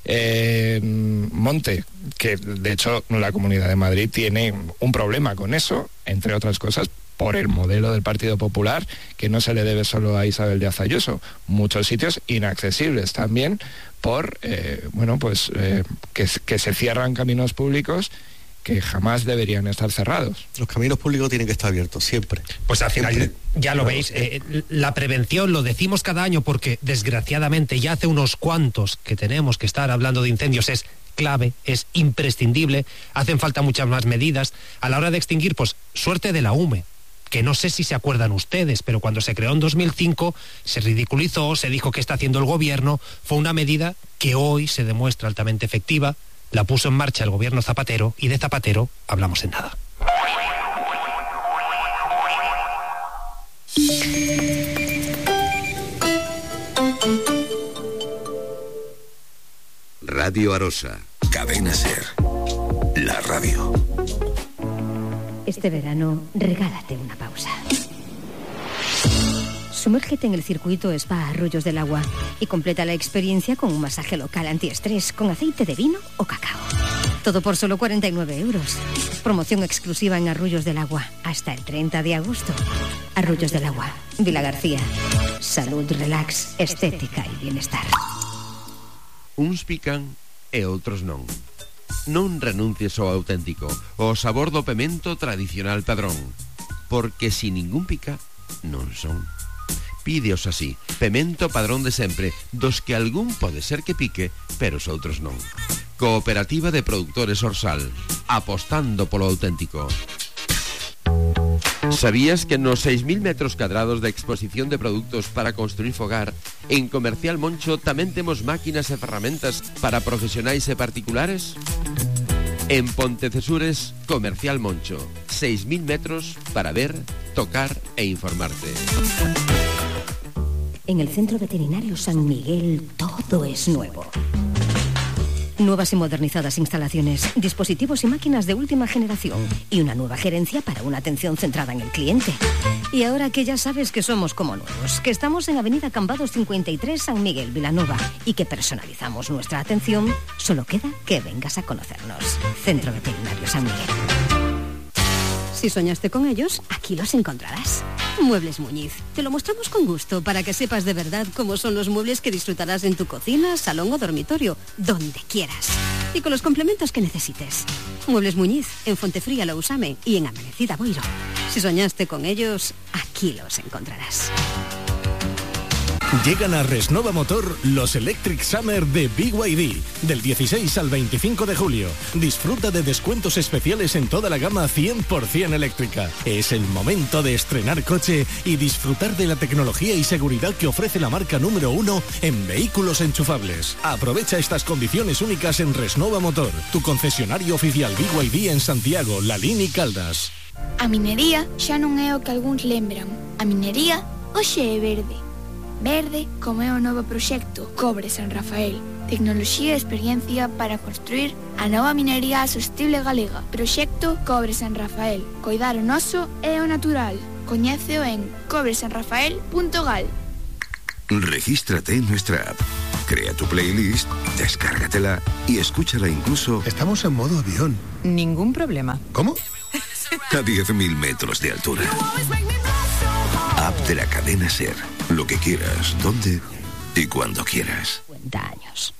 eh, monte, que de hecho la Comunidad de Madrid tiene un problema con eso, entre otras cosas, por el modelo del Partido Popular, que no se le debe solo a Isabel Díaz Ayuso, muchos sitios inaccesibles también por, eh, bueno, pues eh, que, que se cierran caminos públicos que jamás deberían estar cerrados. Los caminos públicos tienen que estar abiertos siempre. Pues al final, Siempre. ya lo Claro, veis, eh, la prevención lo decimos cada año porque desgraciadamente ya hace unos cuantos que tenemos que estar hablando de incendios, es clave, es imprescindible, hacen falta muchas más medidas. A la hora de extinguir, pues suerte de la U M E, que no sé si se acuerdan ustedes, pero cuando se creó en dos mil cinco se ridiculizó, se dijo que está haciendo el gobierno, fue una medida que hoy se demuestra altamente efectiva, la puso en marcha el gobierno Zapatero y de Zapatero hablamos en nada. Radio Arosa, Cadena Ser, la radio. Este verano, regálate una pausa. Sumérgete en el circuito Spa Arroyos del Agua y completa la experiencia con un masaje local antiestrés con aceite de vino o cacao. Todo por solo cuarenta y nueve euros. Promoción exclusiva en Arroyos del Agua hasta el treinta de agosto. Arroyos del Agua, Vila García. Salud, relax, estética y bienestar. Uns pican e outros non. Non renuncies ao auténtico, ao sabor do pemento tradicional padrón, porque si ningún pica, non son. Pídeos así, pemento padrón de sempre, dos que algún pode ser que pique, pero os outros non. Cooperativa de Productores Orsal, apostando polo auténtico. ¿Sabías que nos seis mil metros cadrados de exposición de productos para construir fogar, en Comercial Moncho tamén temos máquinas e ferramentas para profesionais e particulares? En Pontecesures, Comercial Moncho, seis mil metros para ver, tocar e informarte. En el Centro Veterinario San Miguel todo es nuevo. Nuevas y modernizadas instalaciones, dispositivos y máquinas de última generación y una nueva gerencia para una atención centrada en el cliente. Y ahora que ya sabes que somos como nuevos, que estamos en Avenida Cambados cincuenta y tres San Miguel, Vilanova, y que personalizamos nuestra atención, solo queda que vengas a conocernos. Centro Veterinario San Miguel. Si soñaste con ellos, aquí los encontrarás. Muebles Muñiz. Te lo mostramos con gusto para que sepas de verdad cómo son los muebles que disfrutarás en tu cocina, salón o dormitorio, donde quieras. Y con los complementos que necesites. Muebles Muñiz, en Fontefría Lousame y en Amanecida Boiro. Si soñaste con ellos, aquí los encontrarás. Llegan a Resnova Motor los Electric Summer de B Y D, del dieciséis al veinticinco de julio. Disfruta de descuentos especiales en toda la gama cien por ciento eléctrica. Es el momento de estrenar coche y disfrutar de la tecnología y seguridad que ofrece la marca número uno en vehículos enchufables. Aprovecha estas condiciones únicas en Resnova Motor, tu concesionario oficial B Y D en Santiago, Lalín y Caldas. A minería xa non é o que algúns lembran. A minería hoxe é verde. Verde como é o novo proxecto Cobre San Rafael. Tecnoloxía e experiencia para construir a nova minería sostible galega. Proxecto Cobre San Rafael. Coidar o noso é o natural. Coñéceo en cobre san rafael punto gal. Regístrate en nuestra app. Crea tu playlist, descárgatela y escúchala incluso... Estamos en modo avión. Ningún problema. ¿Cómo? A diez mil metros de altura. App de la cadena SER. Lo que quieras, donde y cuando quieras. cincuenta años.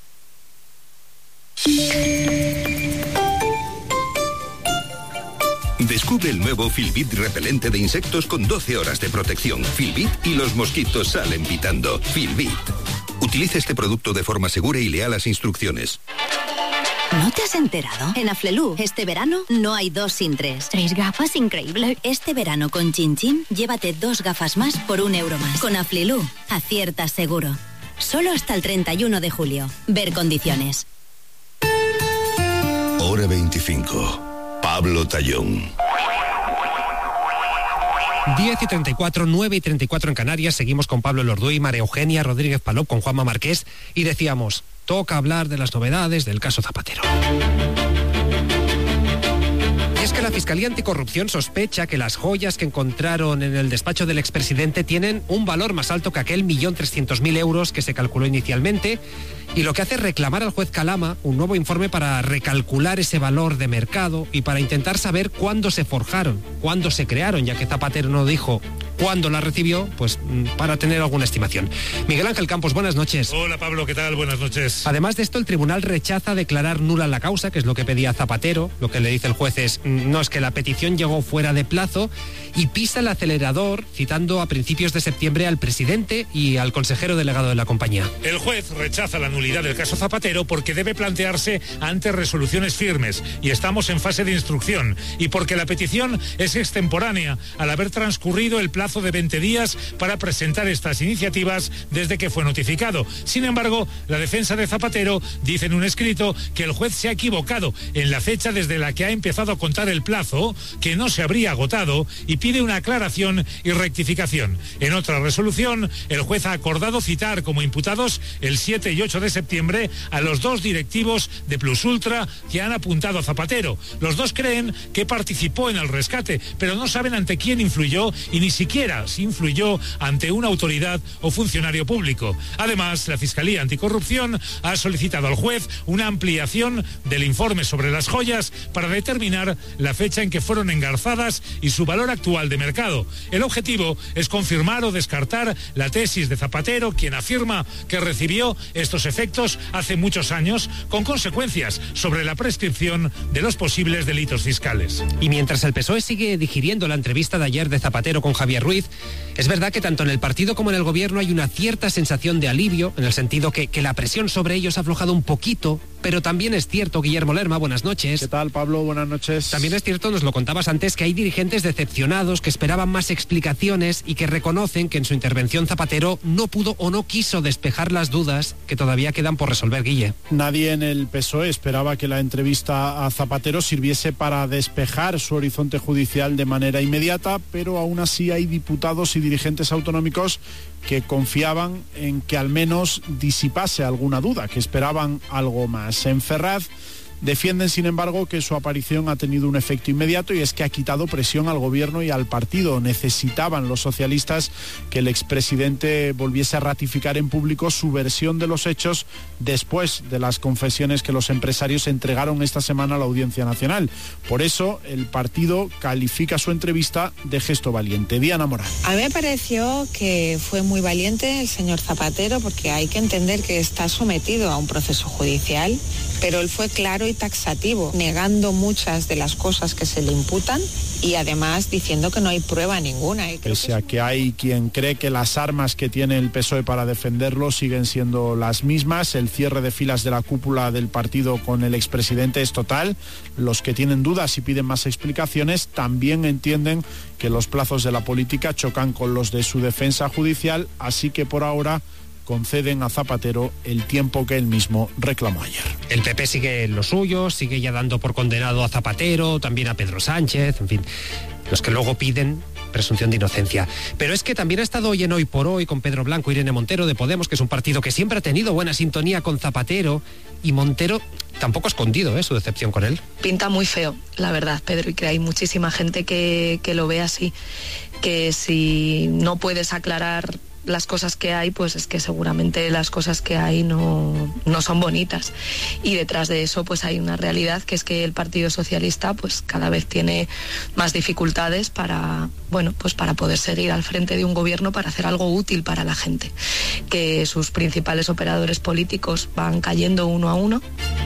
Descubre el nuevo Filbit repelente de insectos con doce horas de protección. Filbit y los mosquitos salen pitando. Filbit. Utiliza este producto de forma segura y lea las instrucciones. ¿No te has enterado? En Aflelu, este verano no hay dos sin tres. Tres gafas, increíble. Este verano con Chin Chin, llévate dos gafas más por un euro más. Con Aflelu, aciertas seguro. Solo hasta el treinta y uno de julio. Ver condiciones. Hora veinticinco. Pablo Tallón. diez y treinta y cuatro, nueve y treinta y cuatro en Canarias. Seguimos con Pablo Lorduy, María Eugenia Rodríguez Palop, con Juanma Marqués. Y decíamos, toca hablar de las novedades del caso Zapatero. Y es que la Fiscalía Anticorrupción sospecha que las joyas que encontraron en el despacho del expresidente tienen un valor más alto que aquel millón trescientos mil euros que se calculó inicialmente, y lo que hace es reclamar al juez Calama un nuevo informe para recalcular ese valor de mercado y para intentar saber cuándo se forjaron, cuándo se crearon, ya que Zapatero no dijo cuándo la recibió, pues para tener alguna estimación. Miguel Ángel Campos, buenas noches. Hola Pablo, ¿qué tal? Buenas noches. Además de esto, el tribunal rechaza declarar nula la causa, que es lo que pedía Zapatero. Lo que le dice el juez es, no, es que la petición llegó fuera de plazo, y pisa el acelerador, citando a principios de septiembre al presidente y al consejero delegado de la compañía. El juez rechaza la nulidad del caso Zapatero porque debe plantearse ante resoluciones firmes, y estamos en fase de instrucción, y porque la petición es extemporánea al haber transcurrido el plazo de veinte días para presentar estas iniciativas desde que fue notificado. Sin embargo, la defensa de Zapatero dice en un escrito que el juez se ha equivocado en la fecha desde la que ha empezado a contar el plazo, que no se habría agotado, y pide una aclaración y rectificación. En otra resolución, el juez ha acordado citar como imputados el siete y ocho de septiembre a los dos directivos de Plus Ultra que han apuntado a Zapatero. Los dos creen que participó en el rescate, pero no saben ante quién influyó y ni siquiera si influyó ante una autoridad o funcionario público. Además, la Fiscalía Anticorrupción ha solicitado al juez una ampliación del informe sobre las joyas para determinar la fecha en que fueron engarzadas y su valor actual de mercado. El objetivo es confirmar o descartar la tesis de Zapatero, quien afirma que recibió estos efectos hace muchos años, con consecuencias sobre la prescripción de los posibles delitos fiscales. Y mientras el P S O E sigue digiriendo la entrevista de ayer de Zapatero con Javier Ruiz, es verdad que tanto en el partido como en el gobierno hay una cierta sensación de alivio, en el sentido que, que la presión sobre ellos ha aflojado un poquito, pero también es cierto, Guillermo Lerma, buenas noches. ¿Qué tal, Pablo? Buenas noches. También es cierto, nos lo contabas antes, que hay dirigentes decepcionados que esperaban más explicaciones y que reconocen que en su intervención Zapatero no pudo o no quiso despejar las dudas que todavía quedan por resolver, Guille. Nadie en el P S O E esperaba que la entrevista a Zapatero sirviese para despejar su horizonte judicial de manera inmediata, pero aún así hay diputados y dirigentes autonómicos que confiaban en que al menos disipase alguna duda, que esperaban algo más. En Ferraz defienden, sin embargo, que su aparición ha tenido un efecto inmediato, y es que ha quitado presión al gobierno y al partido. Necesitaban los socialistas que el expresidente volviese a ratificar en público su versión de los hechos después de las confesiones que los empresarios entregaron esta semana a la Audiencia Nacional. Por eso, el partido califica su entrevista de gesto valiente. Diana Morán. A mí me pareció que fue muy valiente el señor Zapatero, porque hay que entender que está sometido a un proceso judicial pero él fue claro y taxativo, negando muchas de las cosas que se le imputan y además diciendo que no hay prueba ninguna. Y creo Pese que a que hay quien cree que las armas que tiene el P S O E para defenderlo siguen siendo las mismas, el cierre de filas de la cúpula del partido con el expresidente es total. Los que tienen dudas y piden más explicaciones también entienden que los plazos de la política chocan con los de su defensa judicial, así que por ahora conceden a Zapatero el tiempo que él mismo reclamó ayer. El P P sigue en lo suyo, sigue ya dando por condenado a Zapatero, también a Pedro Sánchez, en fin, los que luego piden presunción de inocencia. Pero es que también ha estado hoy en Hoy por Hoy con Pedro Blanco, Irene Montero de Podemos, que es un partido que siempre ha tenido buena sintonía con Zapatero, y Montero tampoco ha escondido ¿eh? su decepción con él. Pinta muy feo, la verdad, Pedro, y que hay muchísima gente que, que lo ve así, que si no puedes aclarar las cosas que hay, pues es que seguramente las cosas que hay no, no son bonitas, y detrás de eso pues hay una realidad, que es que el Partido Socialista pues cada vez tiene más dificultades para, bueno, pues para poder seguir al frente de un gobierno, para hacer algo útil para la gente, que sus principales operadores políticos van cayendo uno a uno.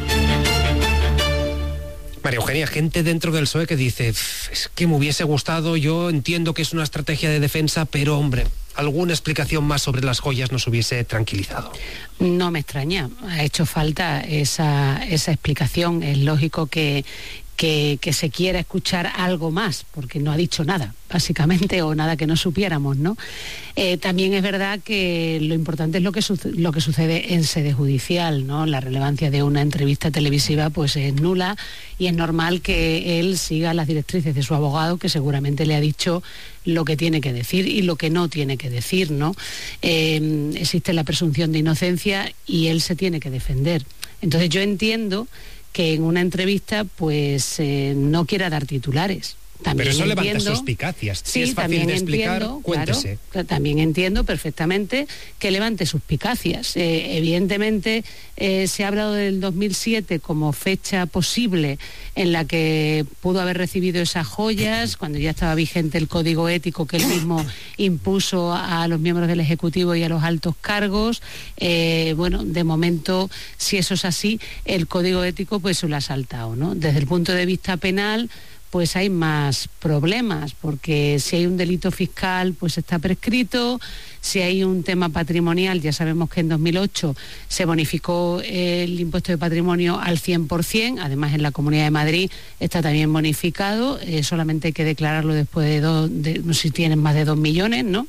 María Eugenia, gente dentro del P S O E que dice, es que me hubiese gustado, yo entiendo que es una estrategia de defensa, pero hombre, alguna explicación más sobre las joyas nos hubiese tranquilizado. No me extraña, ha hecho falta esa, esa explicación. Es lógico que, que, que se quiera escuchar algo más, porque no ha dicho nada, básicamente, o nada que no supiéramos, ¿no? Eh, también es verdad que lo importante es lo que, lo que sucede en sede judicial, ¿no? La relevancia de una entrevista televisiva pues es nula, y es normal que él siga las directrices de su abogado, que seguramente le ha dicho lo que tiene que decir y lo que no tiene que decir, ¿no? Eh, existe la presunción de inocencia y él se tiene que defender. Entonces yo entiendo que en una entrevista pues eh, no quiera dar titulares. También Pero eso entiendo, levanta suspicacias. Si sí, es fácil de explicar, entiendo, cuéntese. Claro, también entiendo perfectamente que levante suspicacias. Eh, evidentemente eh, se ha hablado del dos mil siete como fecha posible en la que pudo haber recibido esas joyas, cuando ya estaba vigente el código ético que él mismo impuso a los miembros del Ejecutivo y a los altos cargos. Eh, bueno, de momento, si eso es así, el código ético pues se lo ha saltado, ¿no? Desde el punto de vista penal, pues hay más problemas, porque si hay un delito fiscal, pues está prescrito. Si hay un tema patrimonial, ya sabemos que en dos mil ocho se bonificó el impuesto de patrimonio al cien por ciento, además en la Comunidad de Madrid está también bonificado, eh, solamente hay que declararlo después de dos, de, no sé si tienen más de dos millones, ¿no?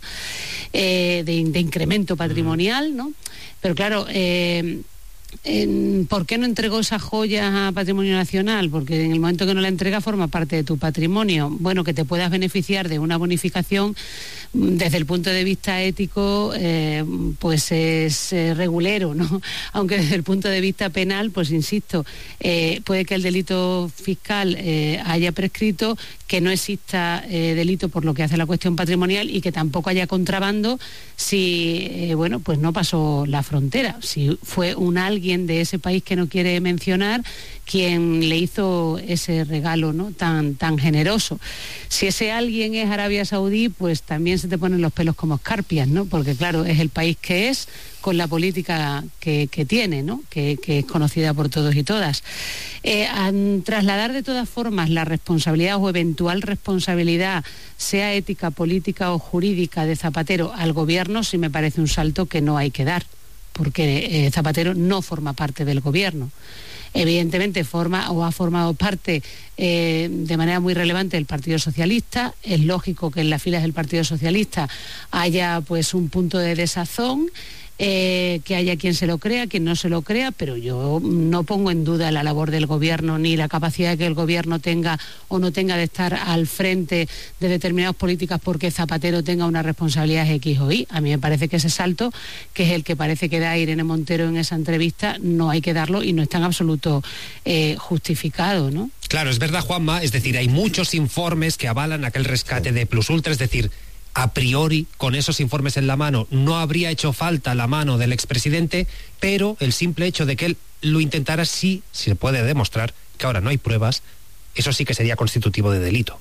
Eh, de, de incremento patrimonial, ¿no? Pero claro, eh, ¿por qué no entregó esas joyas a Patrimonio Nacional? Porque en el momento que no la entrega forma parte de tu patrimonio. Bueno, que te puedas beneficiar de una bonificación desde el punto de vista ético, eh, pues es eh, regulero, ¿no? Aunque desde el punto de vista penal, pues insisto, eh, puede que el delito fiscal eh, haya prescrito, que no exista eh, delito por lo que hace la cuestión patrimonial y que tampoco haya contrabando si, eh, bueno, pues no pasó la frontera. Si fue un alguien de ese país que no quiere mencionar quien le hizo ese regalo, ¿no? tan, tan generoso. Si ese alguien es Arabia Saudí, pues también se te ponen los pelos como escarpias, ¿no? Porque claro, es el país que es, con la política que, que tiene, ¿no? Que, que es conocida por todos y todas. Eh, a trasladar de todas formas la responsabilidad o eventual responsabilidad, sea ética, política o jurídica, de Zapatero al gobierno, sí me parece un salto que no hay que dar, porque eh, Zapatero no forma parte del gobierno. Evidentemente forma o ha formado parte eh, de manera muy relevante del Partido Socialista. Es lógico que en las filas del Partido Socialista haya pues un punto de desazón, eh, que haya quien se lo crea, quien no se lo crea, pero yo no pongo en duda la labor del gobierno ni la capacidad que el gobierno tenga o no tenga de estar al frente de determinadas políticas porque Zapatero tenga una responsabilidad X o Y. A mí me parece que ese salto, que es el que parece que da Irene Montero en esa entrevista, no hay que darlo y no está en absoluto eh, justificado, ¿no? Claro, es verdad, Juanma, es decir, hay muchos informes que avalan aquel rescate de Plus Ultra, es decir, a priori, con esos informes en la mano, no habría hecho falta la mano del expresidente, pero el simple hecho de que él lo intentara, sí se puede demostrar que ahora no hay pruebas, eso sí que sería constitutivo de delito.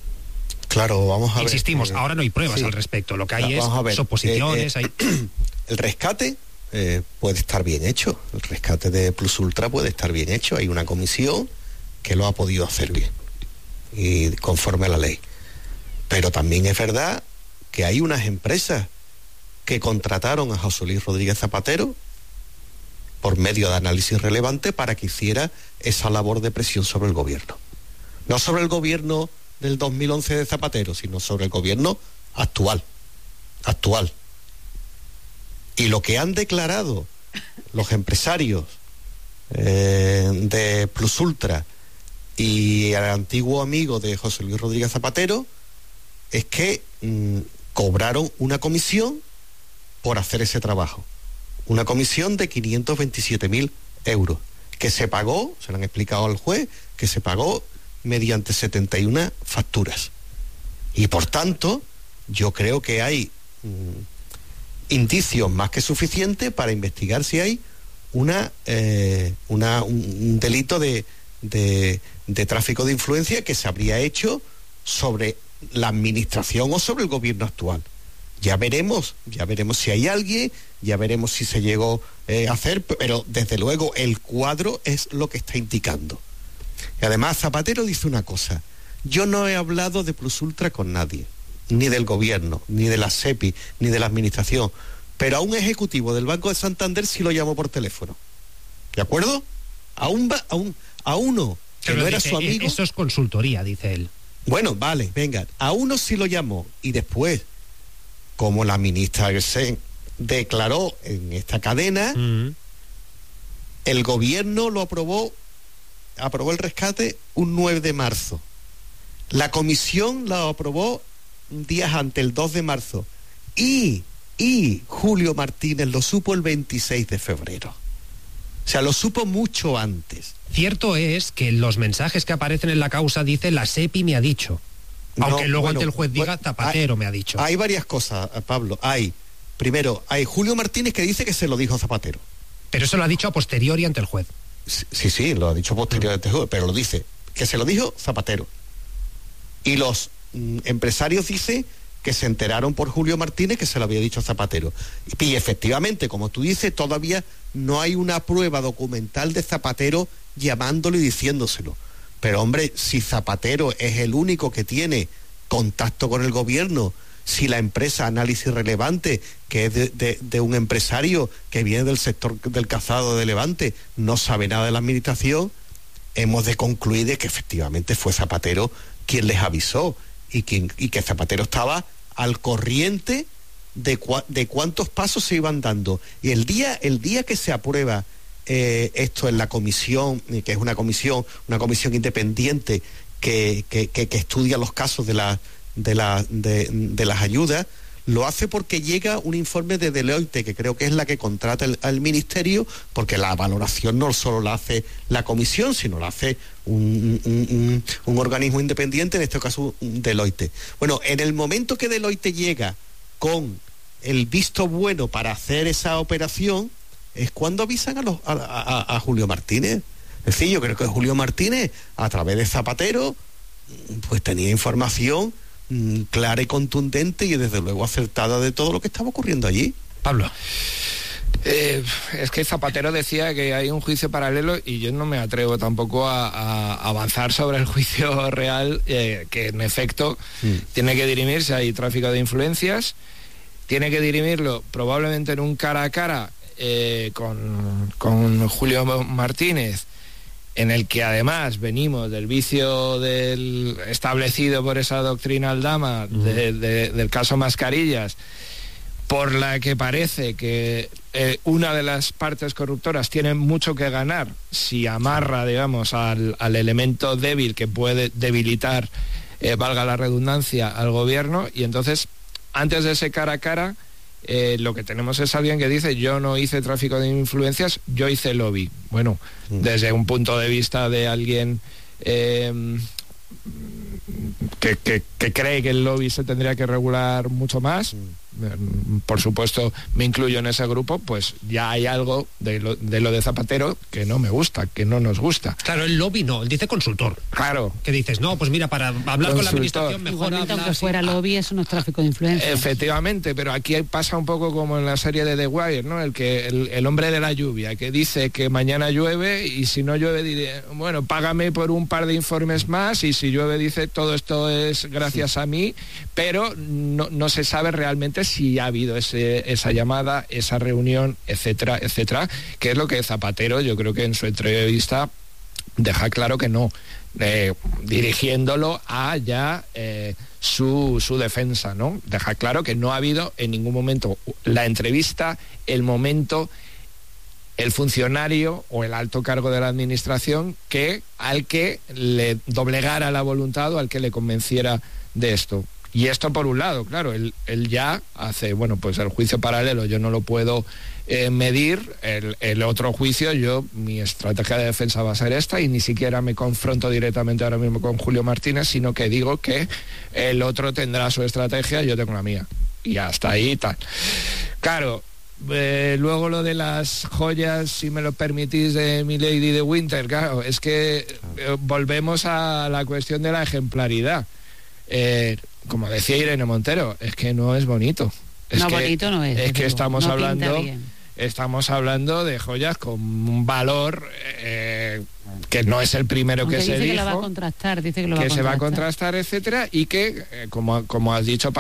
Claro, vamos a ver. Insistimos, eh, ahora no hay pruebas sí. al respecto, lo que hay es suposiciones. Eh, eh, hay... El rescate eh, puede estar bien hecho. El rescate de Plus Ultra puede estar bien hecho. Hay una comisión que lo ha podido hacer bien y conforme a la ley. Pero también es verdad que hay unas empresas que contrataron a José Luis Rodríguez Zapatero por medio de análisis relevante para que hiciera esa labor de presión sobre el gobierno. No sobre el gobierno del dos mil once de Zapatero, sino sobre el gobierno actual. Actual. Y lo que han declarado los empresarios eh, de Plus Ultra y el antiguo amigo de José Luis Rodríguez Zapatero es que mmm, cobraron una comisión por hacer ese trabajo. Una comisión de quinientos veintisiete mil euros, que se pagó, se lo han explicado al juez, que se pagó mediante setenta y una facturas. Y por tanto, yo creo que hay mmm, indicios más que suficientes para investigar si hay una, eh, una un, un delito de, de, de tráfico de influencia que se habría hecho sobre la administración o sobre el gobierno actual. Ya veremos, ya veremos si hay alguien, ya veremos si se llegó eh, a hacer, pero desde luego el cuadro es lo que está indicando. Y además Zapatero dice una cosa: yo no he hablado de Plus Ultra con nadie, ni del gobierno, ni de la SEPI, ni de la administración, pero a un ejecutivo del Banco de Santander sí lo llamó por teléfono. ¿De acuerdo? A un, a un a uno que pero no era dice, su amigo. Eso es consultoría, dice él. Bueno, vale, venga, a uno sí lo llamó y después, como la ministra Gersen declaró en esta cadena, mm. el gobierno lo aprobó, aprobó el rescate un nueve de marzo. La comisión lo aprobó días antes, el dos de marzo. Y, y Julio Martínez lo supo el veintiséis de febrero. O sea, lo supo mucho antes. Cierto es que los mensajes que aparecen en la causa dice la SEPI me ha dicho. Aunque no, luego bueno, ante el juez diga Zapatero hay, me ha dicho. Hay varias cosas, Pablo. Hay, primero, hay Julio Martínez que dice que se lo dijo Zapatero. Pero eso lo ha dicho a posteriori ante el juez. Sí, sí, lo ha dicho a posteriori ante el juez, pero lo dice, que se lo dijo Zapatero. Y los mm, empresarios dicen que se enteraron por Julio Martínez que se lo había dicho Zapatero. Y, y efectivamente, como tú dices, todavía no hay una prueba documental de Zapatero llamándolo y diciéndoselo. Pero hombre, si Zapatero es el único que tiene contacto con el gobierno, si la empresa Análisis Relevante, que es de, de, de un empresario que viene del sector del calzado de Levante, no sabe nada de la administración, hemos de concluir de que efectivamente fue Zapatero quien les avisó y, quien, y que Zapatero estaba al corriente de, cua, de cuántos pasos se iban dando. Y el día, el día que se aprueba Eh, esto en la comisión, que es una comisión, una comisión independiente que, que, que, que estudia los casos de, la, de, la, de, de las ayudas, lo hace porque llega un informe de Deloitte, que creo que es la que contrata el, al ministerio, porque la valoración no solo la hace la comisión, sino la hace un, un, un, un organismo independiente, en este caso un Deloitte. Bueno, en el momento que Deloitte llega con el visto bueno para hacer esa operación, es cuando avisan a, los, a, a, a Julio Martínez. Es decir, yo creo que Julio Martínez, a través de Zapatero, pues tenía información mmm, clara y contundente y desde luego acertada de todo lo que estaba ocurriendo allí. Pablo. Eh, es que Zapatero decía que hay un juicio paralelo y yo no me atrevo tampoco a, a avanzar sobre el juicio real, eh, que en efecto mm. tiene que dirimirse, hay tráfico de influencias, tiene que dirimirlo probablemente en un cara a cara Eh, con, con Julio Martínez, en el que además venimos del vicio del establecido por esa doctrina Aldama, uh-huh. de, de, del caso Mascarillas, por la que parece que eh, una de las partes corruptoras tiene mucho que ganar si amarra, digamos, al, al elemento débil que puede debilitar, eh, valga la redundancia, al gobierno. Y entonces, antes de ese cara a cara, Eh, lo que tenemos es alguien que dice: yo no hice tráfico de influencias, yo hice lobby. Bueno, mm. desde un punto de vista de alguien eh, que, que, que cree que el lobby se tendría que regular mucho más, mm. por supuesto me incluyo en ese grupo, pues ya hay algo de lo, de lo de Zapatero que no me gusta, que no nos gusta. Claro, el lobby no, él dice consultor. Claro. Que dices, no, pues mira, para hablar consultor. Con la administración mejor Igualmente, habla aunque fuera así. lobby, eso no es tráfico de influencia. Efectivamente, pero aquí pasa un poco como en la serie de The Wire, ¿no? El que el, el hombre de la lluvia, que dice que mañana llueve y si no llueve diré, bueno, págame por un par de informes más, y si llueve dice todo esto es gracias sí. a mí, pero no, no se sabe realmente si ha habido ese, esa llamada, esa reunión, etcétera, etcétera, que es lo que Zapatero, yo creo que en su entrevista deja claro que no, eh, dirigiéndolo a ya eh, su, su defensa, ¿no? Deja claro que no ha habido en ningún momento la entrevista, el momento, el funcionario o el alto cargo de la administración que al que le doblegara la voluntad o al que le convenciera de esto. Y esto por un lado, claro, él, él ya hace, bueno, pues el juicio paralelo yo no lo puedo eh, medir, el, el otro juicio yo, mi estrategia de defensa va a ser esta y ni siquiera me confronto directamente ahora mismo con Julio Martínez, sino que digo que el otro tendrá su estrategia y yo tengo la mía. Y hasta ahí tal. Claro, eh, luego lo de las joyas, si me lo permitís, de mi Lady de Winter, claro, es que eh, volvemos a la cuestión de la ejemplaridad. Eh, como decía Irene Montero, es que no es bonito. Es no, que, bonito no es. Es que estamos no hablando, estamos hablando de joyas con un valor eh, que no es el primero Aunque que se dijo. Dice que lo va a contrastar, dice que lo que va a se va a contrastar, contrastar, etcétera, y que, eh, como, como has dicho,